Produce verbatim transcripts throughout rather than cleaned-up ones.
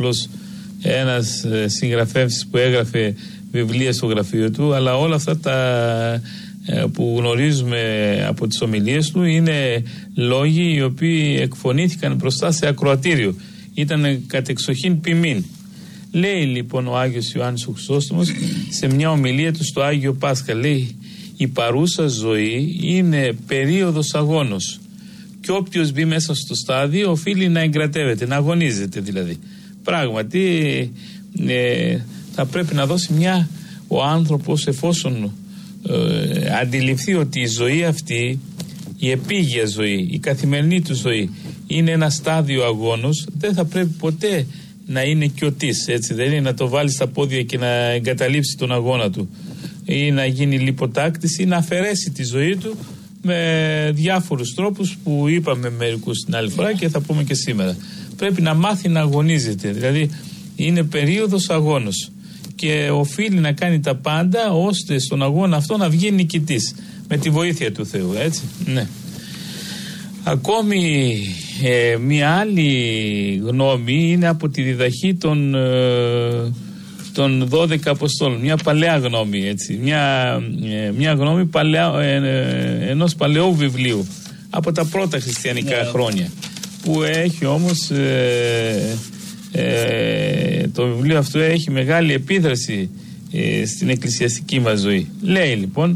απλώς ένας συγγραφέας που έγραφε βιβλία στο γραφείο του, αλλά όλα αυτά τα που γνωρίζουμε από τις ομιλίες του είναι λόγοι οι οποίοι εκφωνήθηκαν μπροστά σε ακροατήριο. Ήταν κατεξοχήν ποιμήν. Λέει λοιπόν ο Άγιος Ιωάννης ο Χρυσόστομος σε μια ομιλία του στο Άγιο Πάσχα, λέει, η παρούσα ζωή είναι περίοδος αγώνος και όποιος μπει μέσα στο στάδιο οφείλει να εγκρατεύεται, να αγωνίζεται δηλαδή. Πράγματι ε, θα πρέπει να δώσει μια ο άνθρωπος, εφόσον ε, αντιληφθεί ότι η ζωή αυτή, η επίγεια ζωή, η καθημερινή του ζωή είναι ένα στάδιο αγώνος, δεν θα πρέπει ποτέ να είναι κιωτής, έτσι δεν είναι, να το βάλει στα πόδια και να εγκαταλείψει τον αγώνα του ή να γίνει λιποτάκτης ή να αφαιρέσει τη ζωή του με διάφορους τρόπους που είπαμε μερικούς την άλλη φορά και θα πούμε και σήμερα. Πρέπει να μάθει να αγωνίζεται, δηλαδή είναι περίοδος αγώνος και οφείλει να κάνει τα πάντα ώστε στον αγώνα αυτό να βγει νικητής με τη βοήθεια του Θεού, έτσι, ναι. Ακόμη ε, μια άλλη γνώμη είναι από τη διδαχή των, ε, των δώδεκα Αποστόλων, μια παλαιά γνώμη, έτσι, μια, ε, μια γνώμη παλαιά, ε, ε, ενός παλαιού βιβλίου από τα πρώτα χριστιανικά yeah. χρόνια, που έχει όμως ε, ε, το βιβλίο αυτό έχει μεγάλη επίδραση ε, στην εκκλησιαστική μας ζωή. Λέει λοιπόν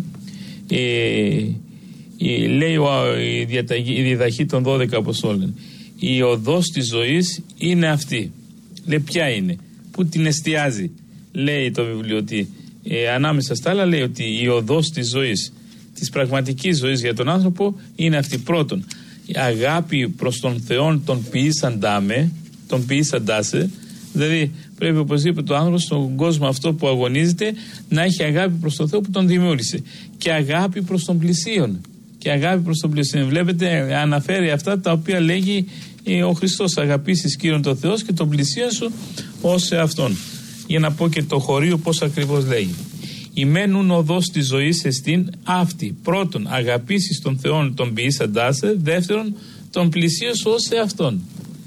ε, η, λέει ο, η, διαταγή, η διδαχή των δώδεκα Αποστόλων, η οδός της ζωής είναι αυτή. Λέει ποια είναι, που την εστιάζει. Λέει το βιβλίο ότι ε, ανάμεσα στα άλλα λέει ότι η οδός της ζωής, της πραγματικής ζωής για τον άνθρωπο είναι αυτή. Πρώτον, η αγάπη προς τον Θεό τον ποιήσαντάμε, τον ποιήσαντάσε, δηλαδή πρέπει οπωσδήποτε ο άνθρωπος στον κόσμο αυτό που αγωνίζεται να έχει αγάπη προς τον Θεό που τον δημιούργησε και αγάπη προς τον πλησίον. Και αγάπη προς τον πλησίον. Βλέπετε, αναφέρει αυτά τα οποία λέγει ε, ο Χριστός. Αγαπήσεις Κύριον τον Θεό και τον πλησίον σου ως εαυτόν. Για να πω και το χωρίο πώς ακριβώς λέγει. Η μένουν οδός της ζωής εστίν αυτή. Πρώτον, αγαπήσεις τον Θεό τον ποιήσαντάσε. Δεύτερον, τον πλησίον σου ως εαυτόν.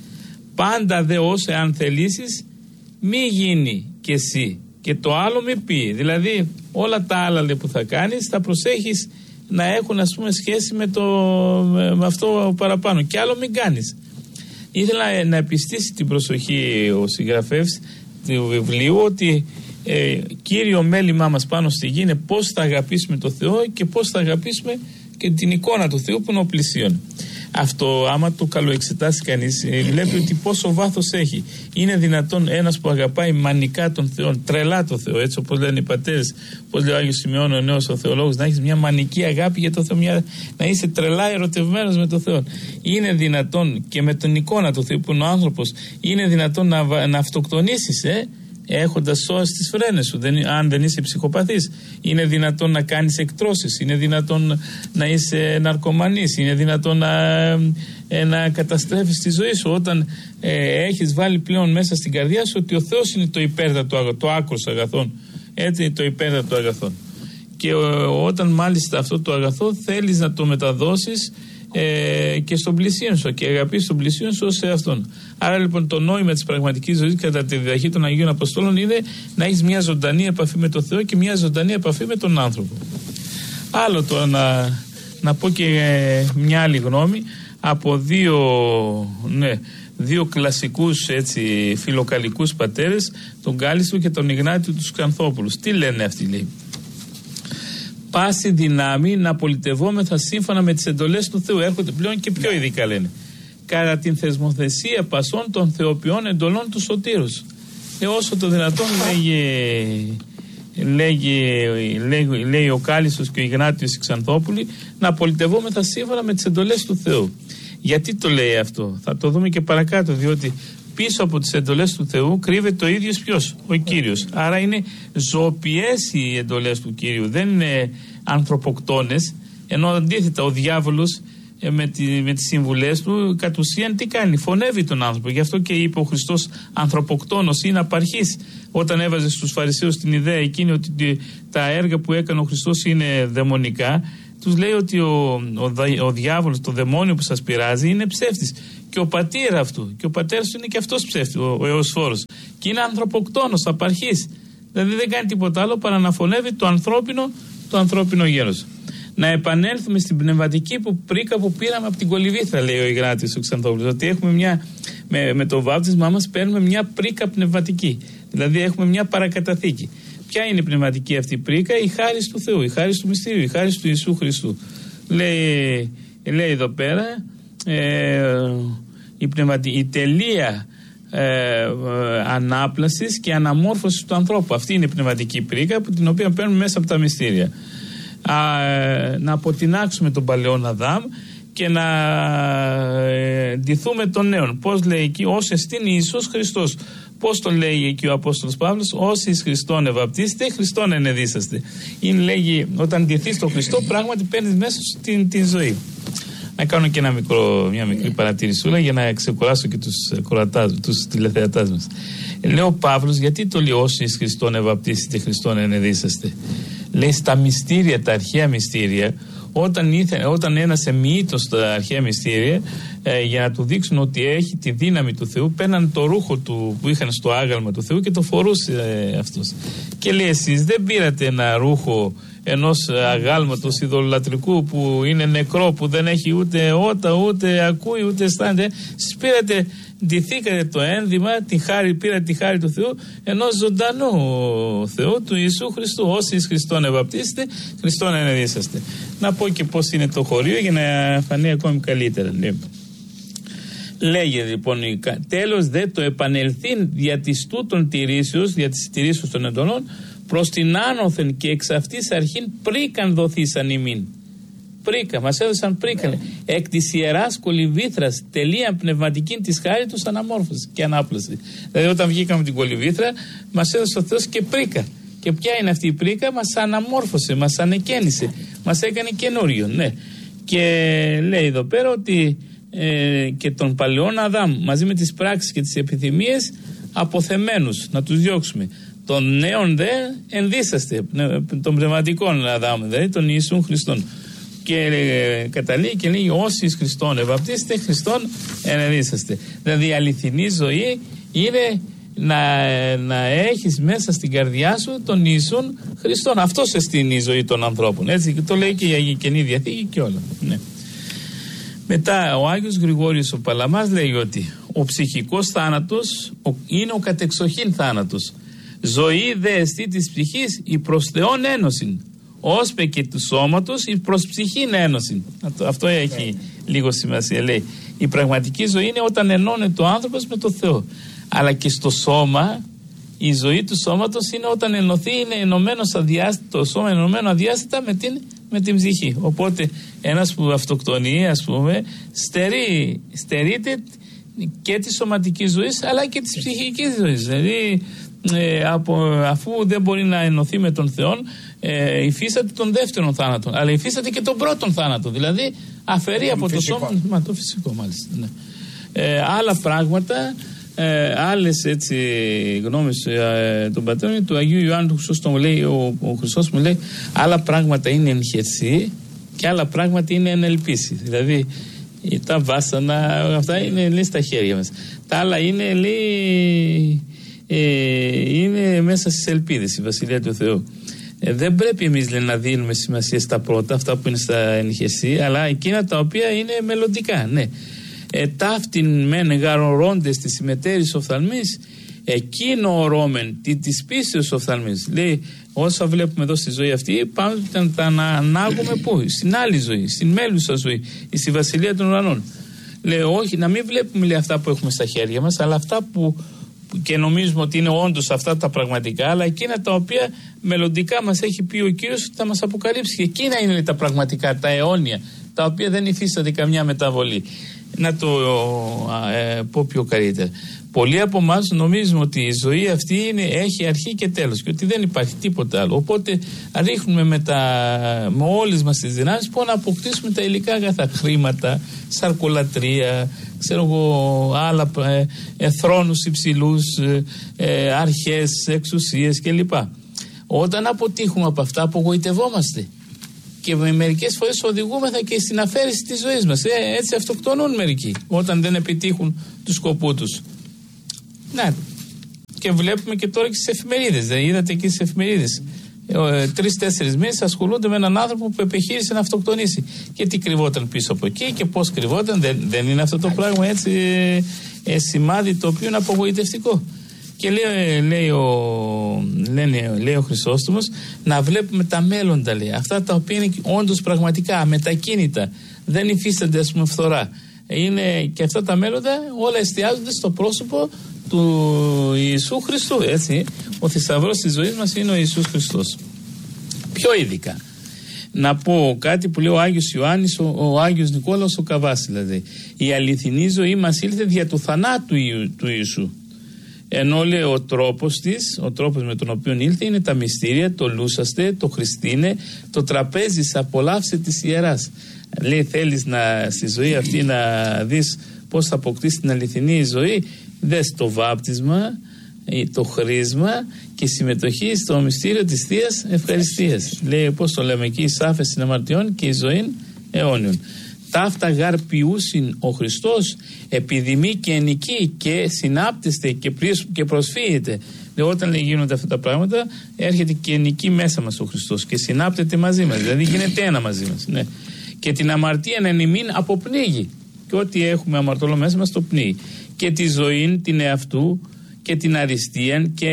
Πάντα δε ως εάν θελήσεις μη γίνει και εσύ και το άλλο μη πει. Δηλαδή όλα τα άλλα λέει, που θα κάνεις θα προσέχεις να έχουν ας πούμε σχέση με, το, με αυτό παραπάνω και άλλο μην κάνεις. Ήθελα να επιστήσει την προσοχή ο συγγραφέας του βιβλίου ότι ε, κύριο μέλημά μας πάνω στη γη είναι πώς θα αγαπήσουμε το Θεό και πώς θα αγαπήσουμε και την εικόνα του Θεού που είναι ο πλησίον. Αυτό άμα το καλοεξετάσει κανείς βλέπει ότι πόσο βάθος έχει. Είναι δυνατόν ένας που αγαπάει μανικά τον Θεό, τρελά τον Θεό, έτσι όπως λένε οι πατέρες, όπως λέει ο Άγιος Σημειών ο νέος ο θεολόγος, να έχεις μια μανική αγάπη για τον Θεό, μια, να είσαι τρελά ερωτευμένος με τον Θεό. Είναι δυνατόν και με την εικόνα του Θεού που είναι ο άνθρωπος, είναι δυνατόν να, να αυτοκτονήσεις, ε, έχοντας σώσει τις φρένες σου, δεν, αν δεν είσαι ψυχοπαθής. Είναι δυνατόν να κάνεις εκτρώσεις, είναι δυνατόν να είσαι ναρκωμανής, είναι δυνατόν να, ε, να καταστρέφεις τη ζωή σου όταν ε, έχεις βάλει πλέον μέσα στην καρδιά σου ότι ο Θεός είναι το υπέρτατο, το άκρος αγαθόν, έτσι, το υπέρτατο αγαθόν. Και ο, όταν μάλιστα αυτό το αγαθό θέλεις να το μεταδώσεις Ε, και στον πλησίον σου και αγαπείς τον πλησίον σου ως εαυτόν. Άρα λοιπόν το νόημα της πραγματικής ζωής κατά τη διδαχή των Αγίων Αποστόλων είναι να έχεις μια ζωντανή επαφή με τον Θεό και μια ζωντανή επαφή με τον άνθρωπο. Άλλο τώρα να, να πω και ε, μια άλλη γνώμη από δύο, ναι, δύο κλασικούς έτσι, φιλοκαλικούς πατέρες, τον Κάλιστο και τον Ιγνάτιο τους Ξανθόπουλους. Τι λένε αυτοί, λέει? Πάση δυνάμει να πολιτευόμεθα σύμφωνα με τις εντολές του Θεού. Έρχονται πλέον και πιο ειδικά λένε. Κατά την θεσμοθεσία πασών των θεοποιών εντολών του Σωτήρους. Ε, όσο το δυνατόν λέγει, λέγει, λέγει, λέει ο Κάλιστος και ο Ιγνάτιος οι Ξανθόπουλοι, να πολιτευόμεθα σύμφωνα με τις εντολές του Θεού. Γιατί το λέει αυτό? Θα το δούμε και παρακάτω, διότι πίσω από τις εντολές του Θεού κρύβεται ο ίδιος ποιος? Ο Κύριος. Άρα είναι ζωοποιές οι εντολές του Κύριου, δεν είναι ανθρωποκτόνες, ενώ αντίθετα ο διάβολος ε, με, τη, με τις συμβουλές του κατ' ουσίαν τι κάνει? Φωνεύει τον άνθρωπο. Γι' αυτό και είπε ο Χριστός ανθρωποκτόνος, είναι απαρχής, όταν έβαζε στους Φαρισαίους την ιδέα εκείνη ότι τα έργα που έκανε ο Χριστός είναι δαιμονικά. Τους λέει ότι ο, ο, ο διάβολος, το δαιμόνιο που σας πειράζει είναι ψεύτης και ο πατήρα αυτού. Και ο πατέρας του είναι και αυτός ψεύτης, ο, ο Εωσφόρος. Και είναι ανθρωποκτόνος, απαρχής. Δηλαδή δεν κάνει τίποτα άλλο παρά να φωνεύει το ανθρώπινο, το ανθρώπινο γέρος. Να επανέλθουμε στην πνευματική που πρίκα που πήραμε από την Κολυβήθρα, λέει ο Ιγνάτιος ο Ξανθόπουλος. Ότι έχουμε μια, με, με το βάπτισμά μας παίρνουμε μια πρίκα πνευματική. Δηλαδή έχουμε μια παρακαταθήκη. Ποια είναι η πνευματική αυτή πρίκα? Η χάρις του Θεού, η χάρις του μυστηρίου, η χάρις του Ιησού Χριστού. Λέει, λέει εδώ πέρα ε, η, πνευματική, η τελεία ε, ε, ανάπλασης και αναμόρφωσης του ανθρώπου. Αυτή είναι η πνευματική πρίκα που, την οποία παίρνουμε μέσα από τα μυστήρια. Α, ε, να αποτινάξουμε τον παλαιόν Αδάμ και να ε, ντυθούμε τον νέον. Πώς λέει εκεί? Ως εστίν Ιησούς Χριστός. Πώς τον λέει εκεί ο Απόστολος Παύλος? Όσοι εις Χριστόν ευαπτίσετε, Χριστόν ενεδίσαστε. Είναι, λέγει, όταν ντυθείς στον Χριστό, πράγματι παίρνεις μέσα σου την, την ζωή. Να κάνω και ένα μικρό, μια μικρή παρατηρησούλα για να ξεκουράσω και τους, τους τηλεθεατάς μας. Λέει ο Παύλος, γιατί το λέει όσοι εις Χριστόν ευαπτίσετε, Χριστόν ενεδίσαστε? Λέει στα μυστήρια, τα αρχαία μυστήρια, όταν, ήθε, όταν ένας εμοιήτος στα αρχαία μυστήρια, ε, για να του δείξουν ότι έχει τη δύναμη του Θεού, παίρναν το ρούχο του που είχαν στο άγαλμα του Θεού και το φορούσε ε, αυτός. Και λέει, εσείς δεν πήρατε ένα ρούχο ενός αγάλματος ειδωλολατρικού που είναι νεκρό, που δεν έχει ούτε ότα, ούτε ακούει, ούτε αισθάνεται. Εσείς πήρατε, ντυθήκατε το ένδυμα, τη χάρη, πήρατε τη χάρη του Θεού, ενός ζωντανού Θεού, του Ιησού Χριστού. Όσοι εις Χριστόν ευαπτίσετε, Χριστόν ενεδίσαστε. Να πω και πώς είναι το χωρίο για να φανεί ακόμη καλύτερα. Λέγεται λοιπόν, τέλος δε το επανελθήν δια της τούτων τηρήσεως, δια της τηρήσεως των εντολών, προς την άνωθεν και εξ αυτής αρχήν πρίκαν δοθήσαν ημίν. Πρίκα, μας έδωσαν πρίκα. Εκ της Ιεράς Κολυβήθρας τελεία πνευματική της χάρη τους αναμόρφωση και ανάπλαση. Δηλαδή όταν βγήκαμε την Κολυβήθρα μας έδωσε ο Θεός και πρίκα. Και ποια είναι αυτή η πρίκα? Μας αναμόρφωσε, μας ανεκαίνισε, μας έκανε καινούριο. Ναι. Και λέει εδώ πέρα ότι ε, και τον παλαιόν Αδάμ μαζί με τις πράξεις και τις επιθυμίες αποθεμένους να τους διώξουμε. Τον νέον δε ενδύσαστε, των πνευματικών Αδάμ, δηλαδή τον Ιησούν Χριστόν. Και ε, καταλήγει και λέει όσοι εις Χριστόν ευαπτίσετε, Χριστόν ενεδίσαστε. Δηλαδή η αληθινή ζωή είναι να, να έχεις μέσα στην καρδιά σου τον Ιησούν Χριστόν. Αυτός εστίνει η ζωή των ανθρώπων. Έτσι και το λέει και η Καινή Διαθήκη και όλα. Ναι. Μετά ο Άγιος Γρηγόριος ο Παλαμάς λέει ότι ο ψυχικός θάνατος είναι ο κατεξοχήν θάνατος. Ζωή δε εστί της ψυχής η προς Θεόν ένωση. Όσπε και του σώματος η προς ψυχήν ένωση. Αυτό έχει λίγο σημασία. Λέει η πραγματική ζωή είναι όταν ενώνεται ο άνθρωπος με το Θεό. Αλλά και στο σώμα η ζωή του σώματος είναι όταν ενωθεί, είναι ενωμένο αδιάστατο, το σώμα ενωμένο αδιάστατα με την, με την ψυχή. Οπότε ένας που αυτοκτονεί, ας πούμε, στερεί, στερείται και της σωματικής ζωής αλλά και της ψυχικής ζωής. Δηλαδή ε, από, αφού δεν μπορεί να ενωθεί με τον Θεό, ε, υφίσταται τον δεύτερον θάνατο, αλλά υφίσταται και τον πρώτον θάνατο. Δηλαδή αφαιρεί από φυσικό. Το σώμα, μα, το φυσικό μάλιστα, ναι. ε, άλλα πράγματα, ε, άλλες έτσι γνώμες ε, των πατέρων του Αγίου Ιωάννου του Χρυσόστομου λέει, ο, ο Χρυσός μου λέει, άλλα πράγματα είναι εν χερσί και άλλα πράγματα είναι εν ελπίση. Δηλαδή τα βάσανα αυτά είναι λέει στα χέρια μας, τα άλλα είναι λέει ε, είναι μέσα στις ελπίδες, η Βασιλεία του Θεού. Ε, δεν πρέπει εμείς λέει, να δίνουμε σημασία στα πρώτα, αυτά που είναι στα ενχεσί, αλλά εκείνα τα οποία είναι μελλοντικά. Ναι. Ε, ταύτην μεν γαρορώντες της συμμετέρης οφθαλμής, εκείνο ορώμεν τη της πίστεως οφθαλμής. Λέει, όσα βλέπουμε εδώ στη ζωή αυτή, πάμε να τα ανάγουμε πού? Στην άλλη ζωή, στην μέλουσα ζωή, στη Βασιλεία των Ουρανών. Λέει, όχι, να μην βλέπουμε λέει, αυτά που έχουμε στα χέρια μας, αλλά αυτά που και νομίζουμε ότι είναι όντως αυτά τα πραγματικά, αλλά εκείνα τα οποία μελλοντικά μας έχει πει ο Κύριος ότι θα μας αποκαλύψει. Και εκείνα είναι τα πραγματικά, τα αιώνια, τα οποία δεν υφίσταται καμιά μεταβολή. Να το ε, πω πιο καλύτερα. Πολλοί από εμάς νομίζουμε ότι η ζωή αυτή είναι, έχει αρχή και τέλος και ότι δεν υπάρχει τίποτα άλλο. Οπότε ρίχνουμε με, τα, με όλες μας τις δυνάμεις που να αποκτήσουμε τα υλικά αγαθά, χρήματα, σαρκολατρία, ξέρω εγώ, άλλα ε, ε, θρόνους υψηλούς, ε, ε, αρχές, εξουσίες κλπ. Όταν αποτύχουμε από αυτά απογοητευόμαστε. Και μερικές φορές οδηγούμεθα και στην αφαίρεση της ζωής μας. Ε, έτσι αυτοκτονούν μερικοί όταν δεν επιτύχουν τους σκοπούς τους. Να, και βλέπουμε και τώρα και στις εφημερίδες. Δεν είδατε και στις εφημερίδες. Ε, Τρεις-τέσσερις μήνες ασχολούνται με έναν άνθρωπο που επιχείρησε να αυτοκτονήσει. Και τι κρυβόταν πίσω από εκεί και πώς κρυβόταν. Δεν, δεν είναι αυτό το πράγμα έτσι ε, ε, σημάδι το οποίο είναι απογοητευτικό. Και λέει, λέει, ο, λένε, λέει ο Χρυσόστομος να βλέπουμε τα μέλλοντα, λέει. Αυτά τα οποία είναι όντως πραγματικά αμετακίνητα. Δεν υφίστανται, ας πούμε, φθορά. Είναι, και αυτά τα μέλλοντα όλα εστιάζονται στο πρόσωπο του Ιησού Χριστού. Έτσι. Ο θησαυρός της ζωής μας είναι ο Ιησούς Χριστός. Πιο ειδικά. Να πω κάτι που λέει ο Άγιος Ιωάννης, ο, ο Άγιος Νικόλαος ο Καβάς, δηλαδή. Η αληθινή ζωή μας ήλθε δια του θανάτου του Ιησού. Ενώ λέει ο τρόπος της, ο τρόπος με τον οποίο ήλθε είναι τα μυστήρια, το λούσαστε, το χριστίνε, το τραπέζι απολαύσε της ιεράς. Λέει θέλεις να, στη ζωή αυτή να δεις πώς θα αποκτήσει την αληθινή ζωή, δες το βάπτισμα, το χρήσμα και συμμετοχή στο μυστήριο της Θείας Ευχαριστίας. Λέει πώς το λέμε εκεί, η σάφεση των αμαρτιών και η ζωή αιώνιων. Ταύτα γαρ ποιούσιν ο Χριστός επιδημεί και ενικεί και συνάπτεστε και, και προσφύγεται. Δηλαδή, όταν λέει, γίνονται αυτά τα πράγματα, έρχεται και ενικεί μέσα μας ο Χριστός και συνάπτεται μαζί μας. Δηλαδή γίνεται ένα μαζί μας. Ναι. Και την αμαρτία να ενημείν αποπνίγει. Και ό,τι έχουμε αμαρτωλό μέσα μας το πνίγει. Και τη ζωή την εαυτού και την αριστεία και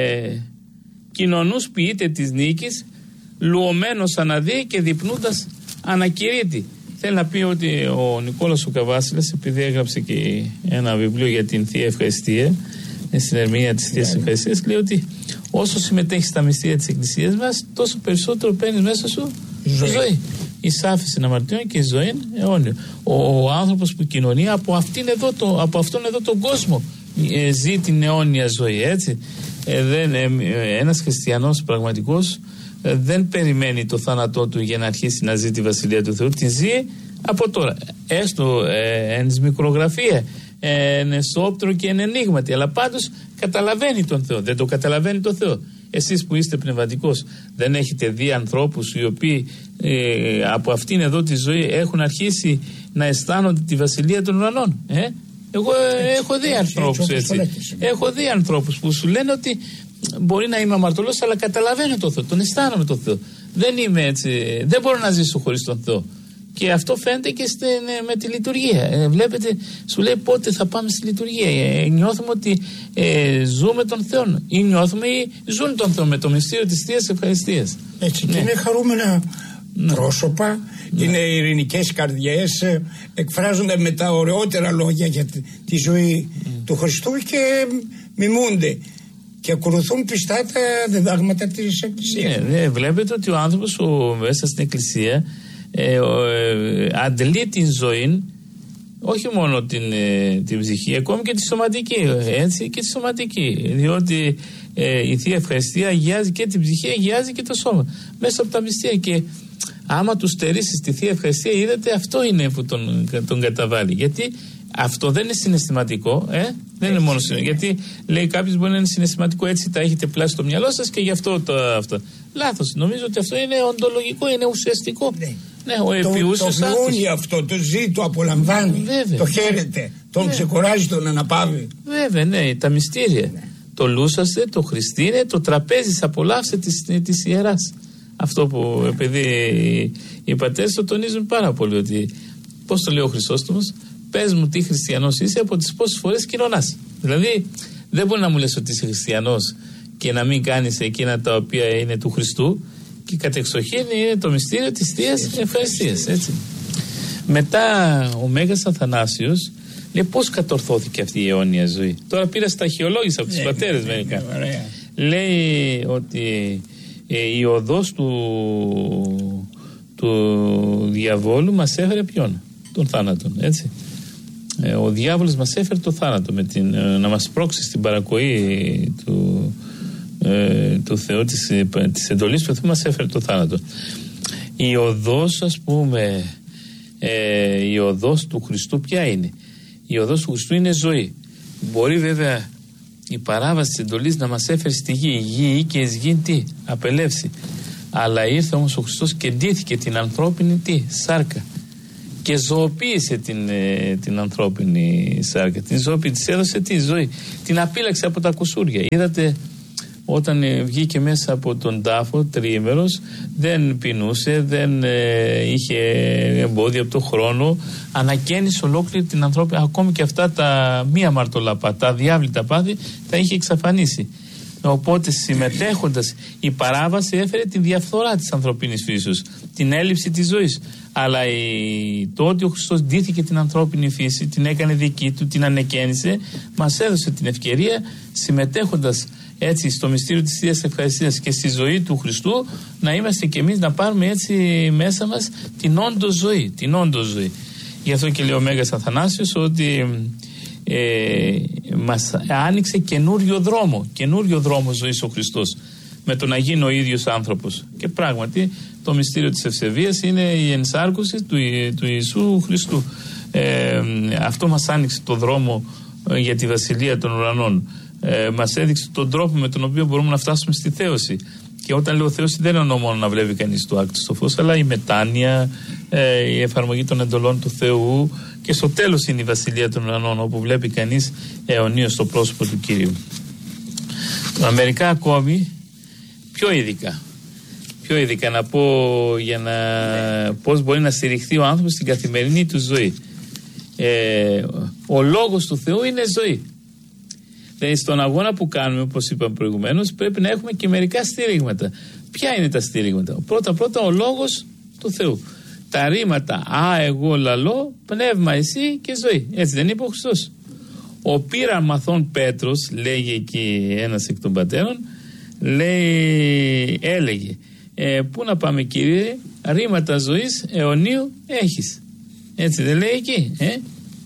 κοινωνούς ποιείται της νίκης, λουωμένος αναδύει και διπνούντας ανακηρύττει. Θέλει να πει ότι ο Νικόλαος ο Καβάσιλας, επειδή έγραψε και ένα βιβλίο για την Θεία Ευχαριστία, στην ερμηνεία της Θείας Ευχαριστίας, λέει ότι όσο συμμετέχεις στα μυστήρια της Εκκλησίας μας, τόσο περισσότερο παίρνεις μέσα σου ζωή. ζωή. Η σάφηση αμαρτιών και η ζωή αιώνιο. Ο, ο άνθρωπος που κοινωνεί από, αυτήν εδώ το, από αυτόν εδώ τον κόσμο ε, ζει την αιώνια ζωή, έτσι. Ε, δεν, ε, ένας χριστιανός πραγματικός ε, δεν περιμένει το θάνατό του για να αρχίσει να ζει τη Βασιλεία του Θεού. Τη ζει από τώρα. Έστω ε, εν μικρογραφία, ε, εν εσώπτρο και εν ενίγματι. Αλλά πάντως καταλαβαίνει τον Θεό. Δεν το καταλαβαίνει τον Θεό. Εσείς που είστε πνευματικός, δεν έχετε δει ανθρώπους οι οποίοι ε, από αυτήν εδώ τη ζωή έχουν αρχίσει να αισθάνονται τη Βασιλεία των Ουρανών. Ε? Εγώ ε, έχω δει ανθρώπους έτσι. Έχω δει ανθρώπους που σου λένε ότι μπορεί να είμαι αμαρτωλός, αλλά καταλαβαίνω τον Θεό, τον αισθάνομαι τον Θεό. Δεν είμαι έτσι, δεν μπορώ να ζήσω χωρίς τον Θεό. Και αυτό φαίνεται και στην, με τη λειτουργία. Ε, βλέπετε, σου λέει πότε θα πάμε στη λειτουργία. Ε, νιώθουμε ότι ε, ζούμε τον Θεό. Ή νιώθουμε ή ζουν τον Θεό με το μυστήριο της Θείας Ευχαριστίας. Έτσι, ναι. Και είναι χαρούμενα ναι. πρόσωπα, ναι. είναι ειρηνικές καρδιές, ε, εκφράζονται με τα ωραιότερα λόγια για τη, τη ζωή mm. του Χριστού και μιμούνται. Και ακολουθούν πιστά τα διδάγματα της Εκκλησίας. Ναι, ναι, βλέπετε ότι ο άνθρωπος ο, μέσα στην Εκκλησία Ε, ε, αντλεί την ζωή, όχι μόνο την, ε, την ψυχή, ακόμη και τη σωματική, έτσι, και τη σωματική, διότι ε, η Θεία Ευχαριστία αγιάζει και την ψυχή, αγιάζει και το σώμα μέσα από τα μυστήρια. Και άμα του στερήσεις τη Θεία Ευχαριστία, είδατε, αυτό είναι που τον, τον καταβάλει, γιατί αυτό δεν είναι συναισθηματικό, ε? δεν είναι μόνο συναισθηματικό. Γιατί λέει κάποιος μπορεί να είναι συναισθηματικό, έτσι τα έχετε πλάσει στο μυαλό σας και γι' αυτό το αυτό. Λάθος. Νομίζω ότι αυτό είναι οντολογικό, είναι ουσιαστικό. Ναι. Ναι, ο επιούσιος το βιώνει αυτό, το ζει, το απολαμβάνει, βέβαια, το χαίρεται, τον ναι. ξεκουράζει, τον αναπαύει. Βέβαια, ναι, τα μυστήρια. Ναι. Το λούσαστε, το χριστίνε, το τραπέζι απολαύσε της, της ιεράς. Αυτό που ναι. επειδή οι πατέρες το τονίζουν πάρα πολύ, ότι πώς το λέει ο Χρυσόστομος, πες μου τι χριστιανός είσαι από τις πόσες φορές κοινωνάς. Δηλαδή δεν μπορεί να μου λες ότι είσαι χριστιανός και να μην κάνεις εκείνα τα οποία είναι του Χριστού, και κατεξοχήν είναι το μυστήριο της Θείας Ευχαριστίας, έτσι. Μετά ο Μέγας Αθανάσιος λέει πώς κατορθώθηκε αυτή η αιώνια ζωή. Τώρα πήρα σταχυολόγηση από τους yeah, πατέρες μερικά. Yeah, yeah. Λέει ότι ε, η οδός του, του διαβόλου μας έφερε ποιον? Τον θάνατον, έτσι. Ε, ο διάβολος μας έφερε το θάνατο με την, ε, να μας πρόξει στην παρακοή του, ε, του Θεού, της, της εντολής του Θεού, μας έφερε το θάνατο. Η οδός, ας πούμε, ε, η οδός του Χριστού ποια είναι? Η οδός του Χριστού είναι ζωή. Μπορεί βέβαια η παράβαση της εντολής να μας έφερε στη γη, η γη και εις γη τι? Απελεύσει. Αλλά ήρθε όμως ο Χριστός και ντύθηκε την ανθρώπινη τι, σάρκα. Και ζωοποίησε την, ε, την ανθρώπινη σάρκα. Την ζωοποίησε, της έδωσε τη ζωή. Την απείλαξε από τα κουσούρια. Είδατε, όταν ε, βγήκε μέσα από τον τάφο τριήμερος, δεν πεινούσε, δεν ε, είχε εμπόδια από τον χρόνο. Ανακαίνισε ολόκληρη την ανθρώπινη. Ακόμη και αυτά τα μία μαρτωλαπά, τα διάβλητα πάθη, τα είχε εξαφανίσει. Οπότε συμμετέχοντας, η παράβαση έφερε τη διαφθορά της ανθρωπίνης φύσης, την έλλειψη της ζωής. Αλλά η, το ότι ο Χριστός ντύθηκε την ανθρώπινη φύση, την έκανε δική του, την ανεκαίνισε, μας έδωσε την ευκαιρία, συμμετέχοντας έτσι στο μυστήριο της Θείας Ευχαριστίας και στη ζωή του Χριστού, να είμαστε κι εμείς, να πάρουμε έτσι μέσα μας την όντως ζωή, την όντως ζωή. Γι' αυτό και λέει ο Μέγας Αθανάσιος ότι ε, μας άνοιξε καινούριο δρόμο, καινούριο δρόμο ζωής ο Χριστός, με το να γίνει ο ίδιος άνθρωπος. Και πράγματι το μυστήριο της ευσεβίας είναι η ενσάρκωση του, του Ιησού Χριστού. Ε, αυτό μας άνοιξε το δρόμο ε, για τη Βασιλεία των Ουρανών. Ε, μας έδειξε τον τρόπο με τον οποίο μπορούμε να φτάσουμε στη θέωση. Και όταν λέω θέωση δεν εννοώ μόνο να βλέπει κανείς το άκτο στο φως, αλλά η μετάνοια, ε, η εφαρμογή των εντολών του Θεού, και στο τέλος είναι η Βασιλεία των Ουρανών, όπου βλέπει κανείς αιωνίως το πρόσωπο του Κυρίου. Μερικά ακόμη πιο ειδικά. Πιο ειδικά να πω για να πώς μπορεί να στηριχθεί ο άνθρωπος στην καθημερινή του ζωή. Ε, ο λόγος του Θεού είναι ζωή. Δηλαδή στον αγώνα που κάνουμε, όπως είπαμε προηγουμένως, πρέπει να έχουμε και μερικά στήριγματα. Ποια είναι τα στήριγματα? Πρώτα πρώτα ο λόγος του Θεού. Τα ρήματα «Α, εγώ λαλώ», «Πνεύμα εσύ» και «ζωή». Έτσι δεν είπε ο Χριστός? Ο πήραν μαθών Πέτρος, λέγει εκεί ένας εκ των πατέρων, λέει, έλεγε ε, «Πού να πάμε Κύριε, ρήματα ζωής αιωνίου έχεις». Έτσι δεν λέει εκεί? Ε?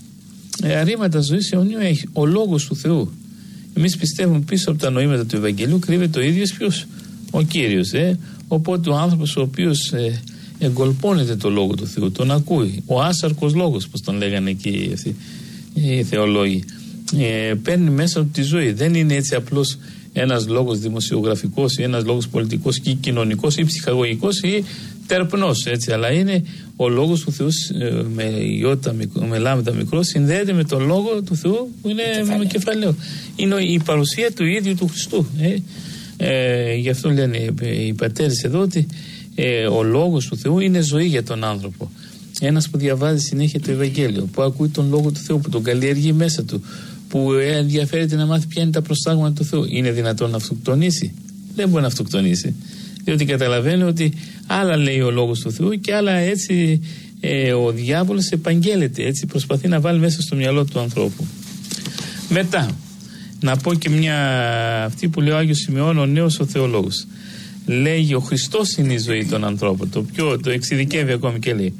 Ε, ρήματα ζωής αιωνίου έχει. Ο λόγος του Θεού. Εμείς πιστεύουμε πίσω από τα νοήματα του Ευαγγελίου κρύβεται ο ίδιος ποιος? Ο Κύριος. Ε? Οπότε ο άνθρωπος ο οποίος ε, εγκολπώνεται το λόγο του Θεού, τον ακούει. Ο άσαρκος λόγος, πώς τον λέγανε εκεί αυτοί οι θεολόγοι. Ε, παίρνει μέσα του τη ζωή. Δεν είναι έτσι απλώς ένας λόγος δημοσιογραφικός ή ένας λόγος πολιτικός ή κοινωνικός ή ψυχαγωγικός ή τερπνός, έτσι, αλλά είναι ο λόγος του Θεού ε, με ιώτα, με λάμδα μικρό, συνδέεται με τον λόγο του Θεού που είναι κεφαλαίο. με κεφαλαίο. Είναι η παρουσία του ίδιου του Χριστού. Ε. Ε, γι' αυτό λένε οι πατέρες εδώ ότι ε, ο λόγος του Θεού είναι ζωή για τον άνθρωπο. Ένας που διαβάζει συνέχεια το Ευαγγέλιο, που ακούει τον λόγο του Θεού, που τον καλλιεργεί μέσα του, που ενδιαφέρεται να μάθει ποια είναι τα προστάγματα του Θεού, είναι δυνατόν να αυτοκτονήσει? Δεν μπορεί να αυτοκτονήσει. Διότι καταλαβαίνει ότι άλλα λέει ο λόγος του Θεού και άλλα έτσι ε, ο διάβολος επαγγέλλεται, έτσι προσπαθεί να βάλει μέσα στο μυαλό του ανθρώπου. Μετά, να πω και μια αυτή που λέει ο Άγιος Σημεών, ο νέος ο θεολόγος. Λέγει ο Χριστός είναι η ζωή των ανθρώπων. Το πιο, το εξειδικεύει ακόμη και λέει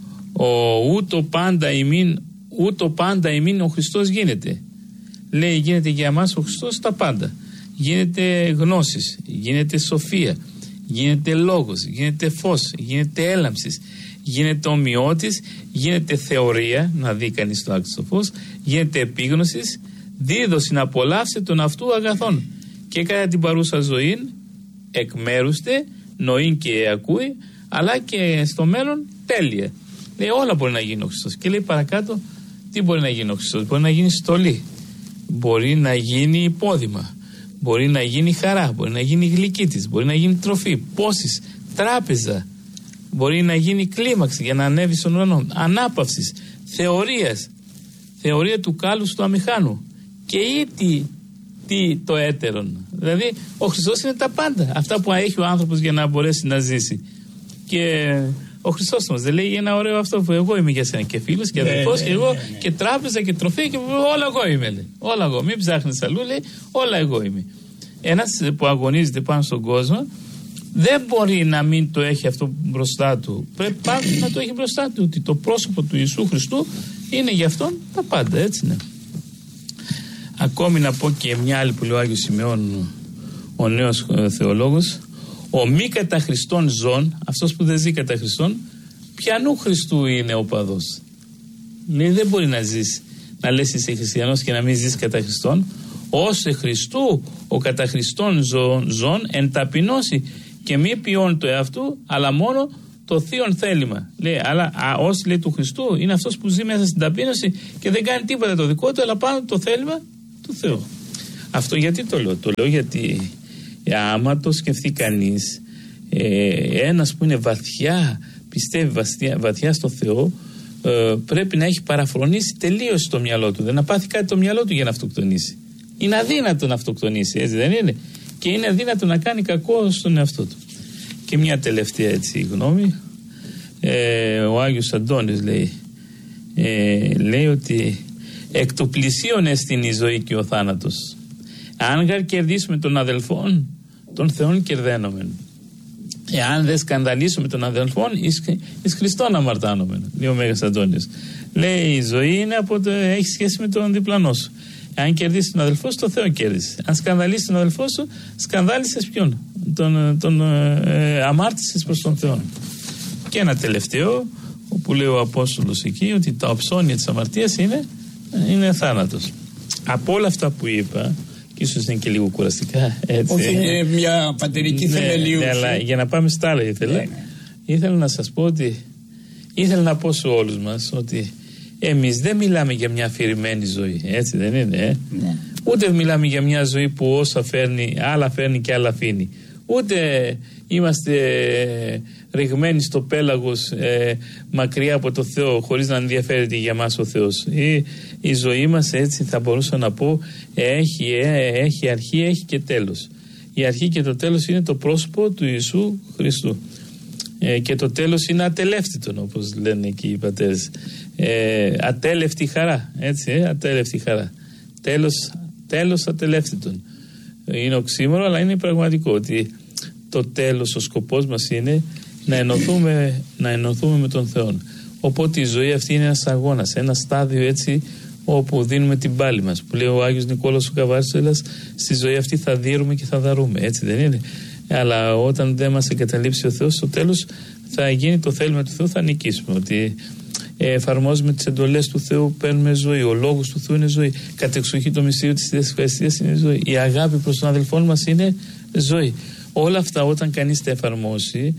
ο ούτω πάντα ημίν, ούτω πάντα ημίν ο Χριστός γίνεται. Λέει γίνεται για μας ο Χριστός τα πάντα. Γίνεται γνώσης, γίνεται σοφία, γίνεται λόγος, γίνεται φως, γίνεται έλαμψης, γίνεται ομοιότης, γίνεται θεωρία, να δει κανείς το άκουστο φως, γίνεται επίγνωσης, δίδωση να απολαύσει τον αυτού αγαθών. Και κατά την παρούσα ζωή εκ μέρουστε, νοήν και ακούει, αλλά και στο μέλλον τέλεια. Λέει όλα μπορεί να γίνει ο Χριστός. Και λέει παρακάτω τι μπορεί να γίνει ο Χριστός? Μπορεί να γίνει στολή, μπορεί να γίνει υπόδημα, μπορεί να γίνει χαρά, μπορεί να γίνει γλυκίτης, μπορεί να γίνει τροφή, πόσης, τράπεζα, μπορεί να γίνει κλίμαξη για να ανέβει στον ουρανό, ανάπαυσης, θεωρίας, θεωρία του κάλους του αμηχάνου και ή τι, τι το έτερον. Δηλαδή ο Χριστός είναι τα πάντα, αυτά που έχει ο άνθρωπος για να μπορέσει να ζήσει. Και ο Χριστός μας δεν λέει ένα ωραίο αυτό που εγώ είμαι για σένα και φίλος και αδελφός και εγώ και τράπεζα και τροφή και όλα εγώ είμαι, λέει. Όλα εγώ, μην ψάχνεις αλλού, λέει, όλα εγώ είμαι. Ένας που αγωνίζεται πάνω στον κόσμο δεν μπορεί να μην το έχει αυτό μπροστά του. Πρέπει πάντα να το έχει μπροστά του, ότι το πρόσωπο του Ιησού Χριστού είναι για αυτόν τα πάντα, έτσι ναι. Ακόμη να πω και μια άλλη που λέει ο Άγιος Σημεών, ο νέος θεολόγος, ο μη κατά Χριστόν ζών, αυτός που δεν ζει κατά Χριστόν, ποιανού Χριστού είναι ο παδός? Λέει δεν μπορεί να ζεις, να λες είσαι χριστιανός και να μην ζεις κατά Χριστόν. Όσε Χριστού ο κατά Χριστόν ζών, ζών εν ταπεινώσει Και μη ποιώνει το εαυτού, αλλά μόνο το θείον θέλημα. Λέει, αλλά α, όσοι λέει του Χριστού είναι αυτός που ζει μέσα στην ταπείνωση και δεν κάνει τίποτα το δικό του, αλλά πάνω το θέλημα του Θεού. Αυτό γιατί το λέω? Το λέω γιατί άμα το σκεφτεί κανείς, ε, ένας που είναι βαθιά, πιστεύει βαθιά, βαθιά στο Θεό, ε, πρέπει να έχει παραφρονήσει τελείως το μυαλό του. Δεν να πάθει κάτι το μυαλό του για να αυτοκτονήσει. Είναι αδύνατο να αυτοκτονήσει, έτσι δεν είναι? Και είναι αδύνατο να κάνει κακό στον εαυτό του. Και μια τελευταία έτσι γνώμη, ε, ο Άγιος Αντώνης λέει, ε, λέει ότι εκ του πλησίον εστιν η ζωή και ο θάνατος. Αν γαρ κερδίσουμε τον αδελφόν, τον Θεόν κερδένομεν. Εάν δεν σκανδαλίσουμε τον αδελφόν, εις, εις Χριστόν αμαρτάνομεν. Λέει ο Μέγας Αντώνης. Λέει η ζωή είναι από το, έχει σχέση με τον διπλανό σου. Αν κερδίσει τον αδελφό σου, το Θεό κέρδισε. Αν σκανδαλίσει τον αδελφό σου, σκανδάλισες ποιον? Τον, τον ε, αμάρτησες προς τον Θεό. Και ένα τελευταίο, όπου λέει ο Απόστολος εκεί, ότι τα οψώνια της αμαρτίας είναι, είναι θάνατος. Από όλα αυτά που είπα, και ίσως είναι και λίγο κουραστικά, έτσι. Όχι, είναι μια πατερική ναι, θεμελίωση. Ναι, αλλά για να πάμε στα άλλα ήθελα. Ναι, ναι. Ήθελα να σας πω ότι, ήθελα να πω σε όλους μας ότι εμείς δεν μιλάμε για μια αφηρημένη ζωή, έτσι δεν είναι? Ε? Ναι. Ούτε μιλάμε για μια ζωή που όσα φέρνει, άλλα φέρνει και άλλα αφήνει. Ούτε είμαστε ρηγμένοι στο πέλαγος ε, μακριά από το Θεό, χωρίς να ενδιαφέρεται για μας ο Θεός. Η, η ζωή μας, έτσι θα μπορούσα να πω, έχει, ε, έχει αρχή, έχει και τέλος. Η αρχή και το τέλος είναι το πρόσωπο του Ιησού Χριστού. Ε, και το τέλος είναι ατελεύτητον, όπως λένε εκεί οι πατέρες. Ε, ατέλευτη χαρά, έτσι, ε, ατέλευτη χαρά. Τέλος, τέλος ατελεύτητον. Είναι οξύμορο, αλλά είναι πραγματικό ότι το τέλος, ο σκοπός μας είναι να ενωθούμε, να ενωθούμε με τον Θεό. Οπότε η ζωή αυτή είναι ένας αγώνας, ένα στάδιο έτσι όπου δίνουμε την πάλη μας. Που λέει ο Άγιος Νικόλαος ο Καβάριστος, στη ζωή αυτή θα δείρουμε και θα δαρούμε, έτσι δεν είναι? Αλλά όταν δεν μας εγκαταλείψει ο Θεός, στο τέλος θα γίνει το θέλημα του Θεού, θα νικήσουμε. Ότι εφαρμόζουμε τις εντολές του Θεού, παίρνουμε ζωή. Ο λόγος του Θεού είναι ζωή. Κατεξοχή το μυστήριο της Θείας Ευχαριστίας είναι ζωή. Η αγάπη προς τον αδελφόν μας είναι ζωή. Όλα αυτά όταν κανείς τα εφαρμόσει,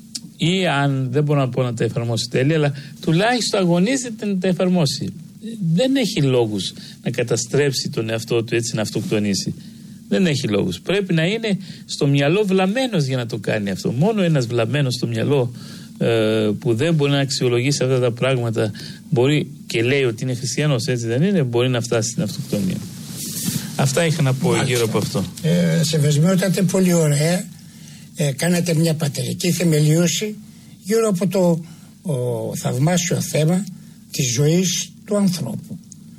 ή αν δεν μπορώ να πω να τα εφαρμόσει τέλεια, αλλά τουλάχιστον αγωνίζεται να τα εφαρμόσει. Δεν έχει λόγους να καταστρέψει τον εαυτό του, έτσι να αυτοκτονήσει. Δεν έχει λόγους. Πρέπει να είναι στο μυαλό βλαμμένος για να το κάνει αυτό. Μόνο ένας βλαμμένος στο μυαλό ε, που δεν μπορεί να αξιολογήσει αυτά τα πράγματα, μπορεί και λέει ότι είναι χριστιανός, έτσι δεν είναι, μπορεί να φτάσει στην αυτοκτονία. Αυτά είχα να πω. Μάλιστα. Γύρω από αυτό. Ε, Σεβασμιότατε, πολύ ωραία. Ε, κάνατε μια πατερική θεμελίωση γύρω από το ο, θαυμάσιο θέμα της ζωής του ανθρώπου.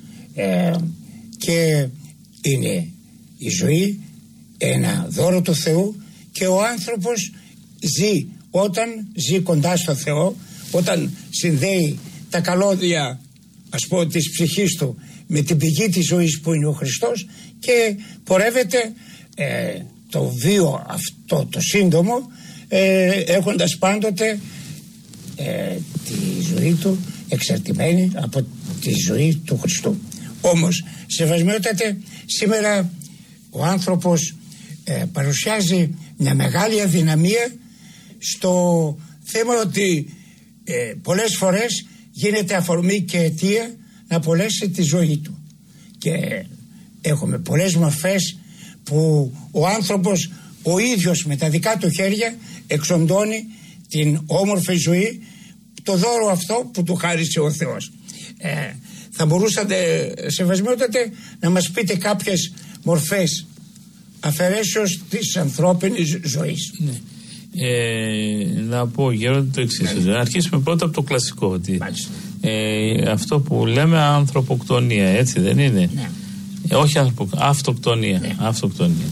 Ε, και είναι η ζωή ένα δώρο του Θεού και ο άνθρωπος ζει όταν ζει κοντά στο Θεό, όταν συνδέει τα καλώδια, ας πω, της ψυχής του με την πηγή της ζωής που είναι ο Χριστός και πορεύεται ε, το βίο αυτό το σύντομο ε, έχοντας πάντοτε ε, τη ζωή του εξαρτημένη από τη ζωή του Χριστού. Όμως, σεβασμιότατε, σήμερα ο άνθρωπος ε, παρουσιάζει μια μεγάλη αδυναμία στο θέμα ότι ε, πολλές φορές γίνεται αφορμή και αιτία να απολέσει τη ζωή του. Και έχουμε πολλές μορφές που ο άνθρωπος ο ίδιος με τα δικά του χέρια εξοντώνει την όμορφη ζωή, το δώρο αυτό που του χάρισε ο Θεός. Ε, θα μπορούσατε, σεβασμιότατε, να μας πείτε κάποιες μορφές αφαιρέσεως της ανθρώπινης ζωής? Ναι. Ε, να πω γέροντα το εξής. Να αρχίσουμε πρώτα από το κλασικό, ότι ε, αυτό που λέμε ανθρωποκτονία, έτσι δεν είναι? Ναι. Ε, όχι ανθρωπο, αυτοκτονία, ναι. αυτοκτονία.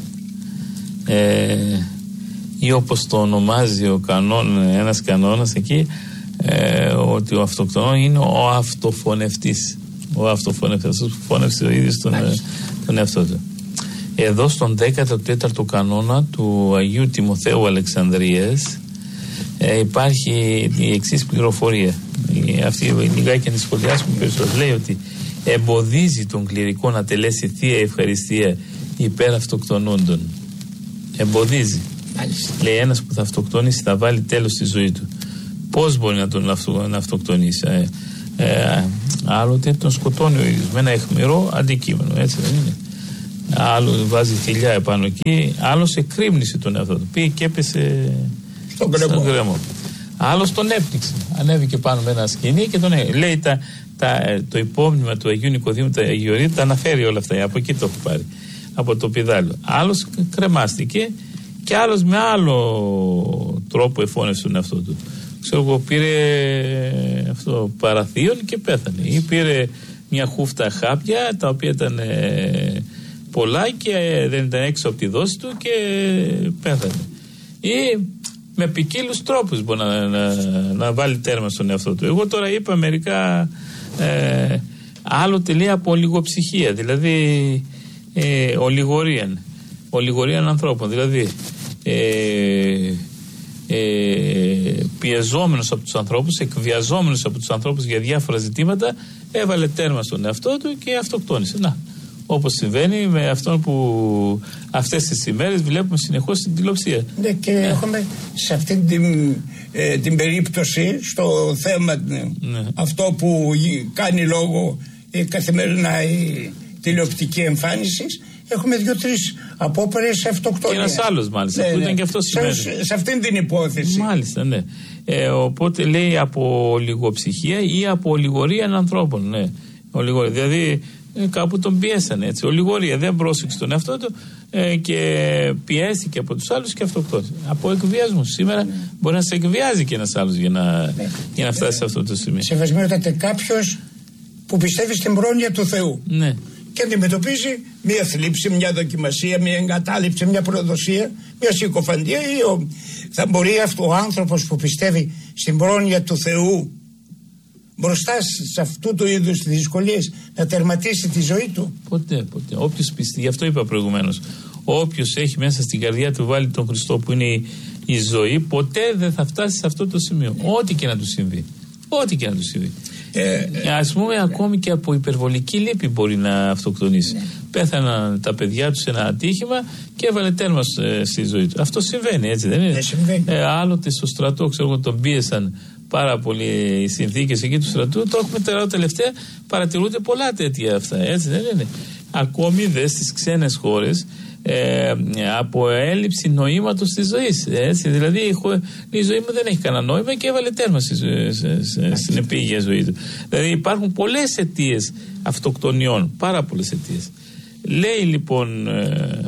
Ε, ή όπως το ονομάζει ο κανόν, ένας κανόνας εκεί, ε, ότι ο αυτοκτονών είναι ο αυτοφωνευτής. Ο αυτοφωνευτής, αυτός που φώνευσε ο ίδιος τον, τον εαυτό του. Εδώ στον δέκατο τέταρτο κανόνα του Αγίου Τιμοθέου Αλεξανδρίας ε, υπάρχει η εξής πληροφορία. Ε, αυτή λιγάκι να τη σχολιάσουμε περισσότερο. Λέει ότι εμποδίζει τον κληρικό να τελέσει θεία ευχαριστία υπέρ αυτοκτονούντων. Εμποδίζει. Μάλιστα. Λέει ένας που θα αυτοκτονήσει θα βάλει τέλος στη ζωή του. Πώς μπορεί να τον αυτο, να αυτοκτονήσει? Ε, ε, άλλοτε τον σκοτώνει ο ίδιος με ένα αιχμηρό αντικείμενο, έτσι δεν είναι? Άλλο βάζει θηλιά επάνω εκεί, άλλος εκρήμνησε τον εαυτό του. Πήγε και έπεσε στον κρεμό. Άλλος τον έπνιξε. Ανέβηκε πάνω με ένα σκηνή και τον έπνιξε. Λέει τα, τα, το υπόμνημα του Αγίου Νικοδήμου, τα Αγιορείτ, τα αναφέρει όλα αυτά. Από εκεί το έχω πάρει. Από το πηδάλιο. Άλλος κρεμάστηκε και άλλος με άλλο τρόπο εφώνευσε τον εαυτό του. Ξέρω εγώ, πήρε αυτό παραθείον και πέθανε. Ή πήρε μια χούφτα χάπια τα οποία ήταν ε, πολλά και ε, δεν ήταν έξω από τη δόση του και πέθανε. Ή με ποικίλους τρόπους μπορεί να, να, να βάλει τέρμα στον εαυτό του. Εγώ τώρα είπα μερικά ε, άλλοτε λέει από ολιγοψυχία, δηλαδή ε, ολιγορίαν, ολιγορίαν ανθρώπων, δηλαδή ε, ε, πιεζόμενος από τους ανθρώπους, εκβιαζόμενος από τους ανθρώπους για διάφορα ζητήματα, έβαλε τέρμα στον εαυτό του και αυτοκτόνησε. Να, όπως συμβαίνει με αυτόν που αυτές τις ημέρες βλέπουμε συνεχώς στην τηλεοψία. Ναι, και ναι. Έχουμε σε αυτή την, ε, την περίπτωση στο θέμα ναι. Ναι. αυτό που κάνει λόγο η καθημερινά η τηλεοπτική εμφάνιση, έχουμε δύο-τρεις απόπερες αυτοκτονίας. Και ένας άλλος μάλιστα, ναι, που ναι. ήταν και αυτό σημαίνει. Σε, σε αυτήν την υπόθεση. Μάλιστα, ναι. Ε, οπότε λέει από λιγοψυχία ή από ολιγορία ανθρώπων. Ναι. Ολιγορία. Δηλαδή ε, κάπου τον πιέσανε έτσι. Ολιγορία. Δεν πρόσεξε τον εαυτό του ε, και πιέστηκε από τους άλλους και αυτοκτόνησε. Από εκβιασμό. Σήμερα ναι. μπορεί να σε εκβιάζει και ένας άλλος για να, ναι. για να φτάσει σε αυτό το σημείο. Σεβασμιότατε, κάποιος που πιστεύει στην πρόνοια του Θεού. Ναι. Και αντιμετωπίζει μια θλίψη, μια δοκιμασία, μια εγκατάλειψη, μια προδοσία, μια συκοφαντία, ή ο, θα μπορεί αυτό ο άνθρωπος που πιστεύει στην πρόνοια του Θεού μπροστά σε αυτού του είδους τις δυσκολίες να τερματίσει τη ζωή του? Ποτέ, ποτέ. Όποιος πιστεύει, γι' αυτό είπα προηγουμένως, όποιος έχει μέσα στην καρδιά του βάλει τον Χριστό που είναι η, η ζωή, ποτέ δεν θα φτάσει σε αυτό το σημείο. Ό,τι και να του συμβεί. Ό,τι και να του συμβεί. Ε, ε, Ας πούμε, ε, ακόμη και από υπερβολική λύπη μπορεί να αυτοκτονήσει. Ναι. Πέθαναν τα παιδιά του σε ένα ατύχημα και έβαλε τέρμα ε, στη ζωή του. Αυτό συμβαίνει, έτσι δεν είναι? Ναι, ε, άλλοτε στο στρατό, ξέρω εγώ, τον πίεσαν πάρα πολύ οι συνθήκες εκεί του στρατού. Το έχουμε τώρα τελευταία, παρατηρούνται πολλά τέτοια αυτά, έτσι δεν είναι? Ακόμη δε στις ξένες χώρες ε, από έλλειψη νοήματος της ζωής, έτσι, δηλαδή η ζωή μου δεν έχει κανένα νόημα και έβαλε τέρμα στη, σε, σε, στην επίγεια ζωή του. Δηλαδή υπάρχουν πολλές αιτίες αυτοκτονιών, πάρα πολλές αιτίες. Λέει λοιπόν ε,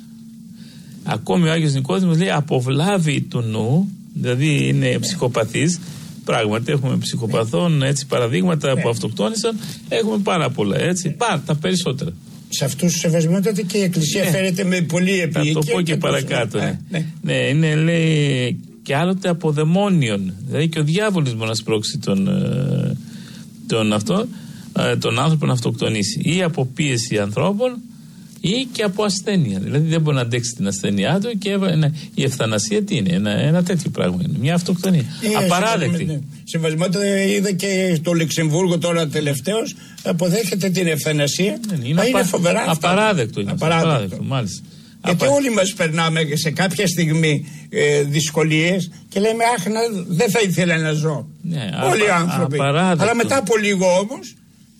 ακόμη ο Άγιος Νικόδημος λέει αποβλάβη του νου, δηλαδή είναι ψυχοπαθής. Πράγματι έχουμε ψυχοπαθών έτσι, παραδείγματα ναι. που αυτοκτόνησαν, έχουμε πάρα πολλά, έτσι, πάρα, τα περισσότερα. Σε αυτούς τους σεβασμιότατε και η Εκκλησία ναι. φέρεται με πολύ επίοικια. Θα το πω και, και παρακάτω. Ναι. Ναι. ναι, είναι λέει και άλλοτε από δαιμόνιον. Δηλαδή και ο διάβολος μπορεί να σπρώξει τον, τον, αυτό, τον άνθρωπο να αυτοκτονήσει. Ή από πίεση ανθρώπων ή και από ασθένεια. Δηλαδή δεν μπορεί να αντέξει την ασθένειά του και ένα, η ευθανασία τι είναι? Ένα, ένα τέτοιο πράγμα είναι. Μια αυτοκτονία. Ε, Απαράδεκτη. Ναι. Σεβασμιότατε, είδα και το Λουξεμβούργο τώρα τελευταίος αποδέχεται την ευθανασία. Ναι, είναι, απα... είναι φοβερά. Απαράδεκτο είναι. Απαράδεκτο. Απαράδεκτο, μάλιστα. Γιατί Απα... όλοι μας περνάμε σε κάποια στιγμή ε, δυσκολίες και λέμε αχ, να, δεν θα ήθελα να ζω. Ναι, όλοι οι άνθρωποι. Απαράδεκτο. Αλλά μετά από λίγο όμως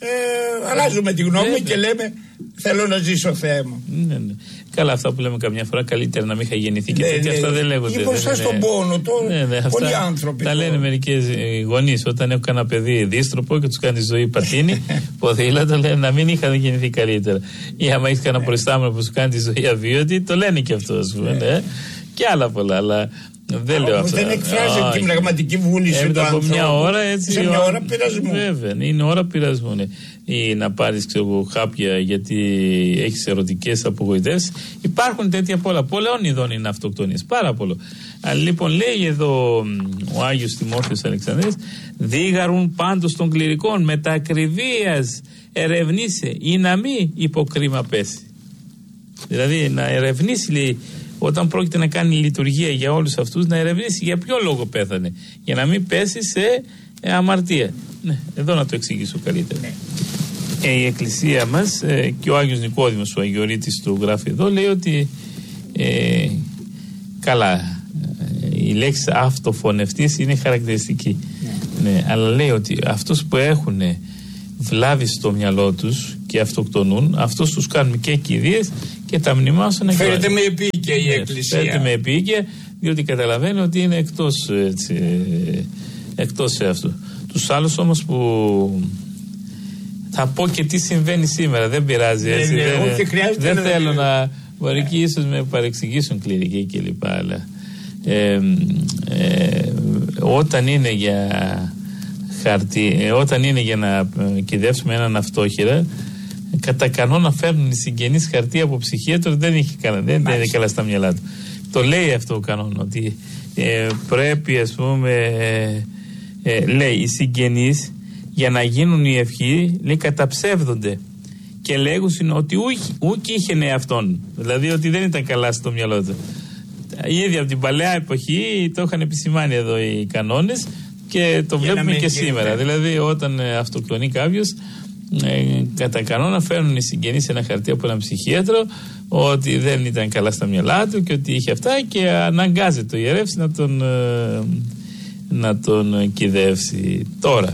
ε, αλλάζουμε τη γνώμη ναι, και ναι. λέμε θέλω να ζήσω, Θεέ μου. Ναι, ναι. Καλά, αυτά που λέμε καμιά φορά, καλύτερα να μην είχα γεννηθεί και ναι, τέτοια, ναι, αυτά δεν λέγονται. Ή μπροστά στον πόνο, το ναι, ναι, πολλοί αυτά, άνθρωποι. Τα λένε μερικές γονείς όταν έχουν κανένα παιδί δίστροπο και τους κάνει ζωή πατίνι, ποδήλατο, λένε να μην είχα γεννηθεί καλύτερα. Ή άμα έχει κανένα προϊστάμενο που σου κάνει τη ζωή αβίωτη, το λένε και αυτό, ας πούμε. Ναι. Και άλλα πολλά, αλλά. Δεν λέω αυτά. Δεν εκφράζει την πραγματική βούληση του ανθρώπου. Από μια ώρα έτσι. Σε μια ώρα πειρασμού. Βέβαια, είναι ώρα πειρασμού. Ναι. Ή να πάρεις χάπια γιατί έχεις ερωτικές απογοητεύσεις. Υπάρχουν τέτοια πολλά. Πολλών ειδών είναι αυτοκτονίες. Πάρα πολλά. Λοιπόν, λέει εδώ ο Άγιος Τιμόθεος Αλεξανδρής, δίγαρουν πάντως των κληρικών με τα ακριβίας ερευνήσε ή να μην υποκρίμα πέσει. Δηλαδή να ερευνήσει, λέει, όταν πρόκειται να κάνει λειτουργία για όλους αυτούς, να ερευνήσει για ποιο λόγο πέθανε. Για να μην πέσει σε ε, αμαρτία. Ναι, εδώ να το εξηγήσω καλύτερα. Ναι. Ε, η Εκκλησία μας ε, και ο Άγιος Νικόδημος, ο Αγιορείτης του γράφει εδώ, λέει ότι ε, καλά, η λέξη αυτοφωνευτής είναι χαρακτηριστική. Ναι. Ναι, αλλά λέει ότι αυτούς που έχουν βλάβει στο μυαλό τους και αυτοκτονούν, αυτούς τους κάνουμε και κηδείες και τα μνημόσυνα. Φέρεται με επίοικια η ναι, Εκκλησία. Φέρεται με επίοικια, διότι καταλαβαίνει ότι είναι εκτός, έτσι, εκτός σε αυτού. Τους άλλους όμως που θα πω και τι συμβαίνει σήμερα, δεν πειράζει. Έτσι, ναι, ναι, δεν δεν θέλω να. Μπορεί και ίσως με παρεξηγήσουν κληρικοί κλπ. Αλλά ε, ε, όταν είναι για χαρτί, ε, όταν είναι για να κυδεύσουμε έναν αυτόχειρα, κατά κανόνα φέρνουν οι συγγενείς χαρτί από ψυχίατρο, δεν έχει καλά, δεν, δεν είναι καλά στα μυαλά του. Το λέει αυτό ο κανόνα, ότι ε, πρέπει, ας πούμε, ε, ε, λέει οι συγγενείς για να γίνουν οι ευχοί, λέει, καταψεύδονται και λέγουν ότι ούκ είχε αυτόν, δηλαδή ότι δεν ήταν καλά στο μυαλό του. Ήδη από την παλαιά εποχή το είχαν επισημάνει εδώ οι κανόνες και το για βλέπουμε και σήμερα. Δηλαδή όταν ε, αυτοκτονεί κάποιος, ε, κατά κανόνα φέρνουν οι συγγενείς ένα χαρτί από έναν ψυχίατρο ότι δεν ήταν καλά στα μυαλά του και ότι είχε αυτά, και αναγκάζεται ο ιερεύς να τον, ε, να τον κυδεύσει. Τώρα,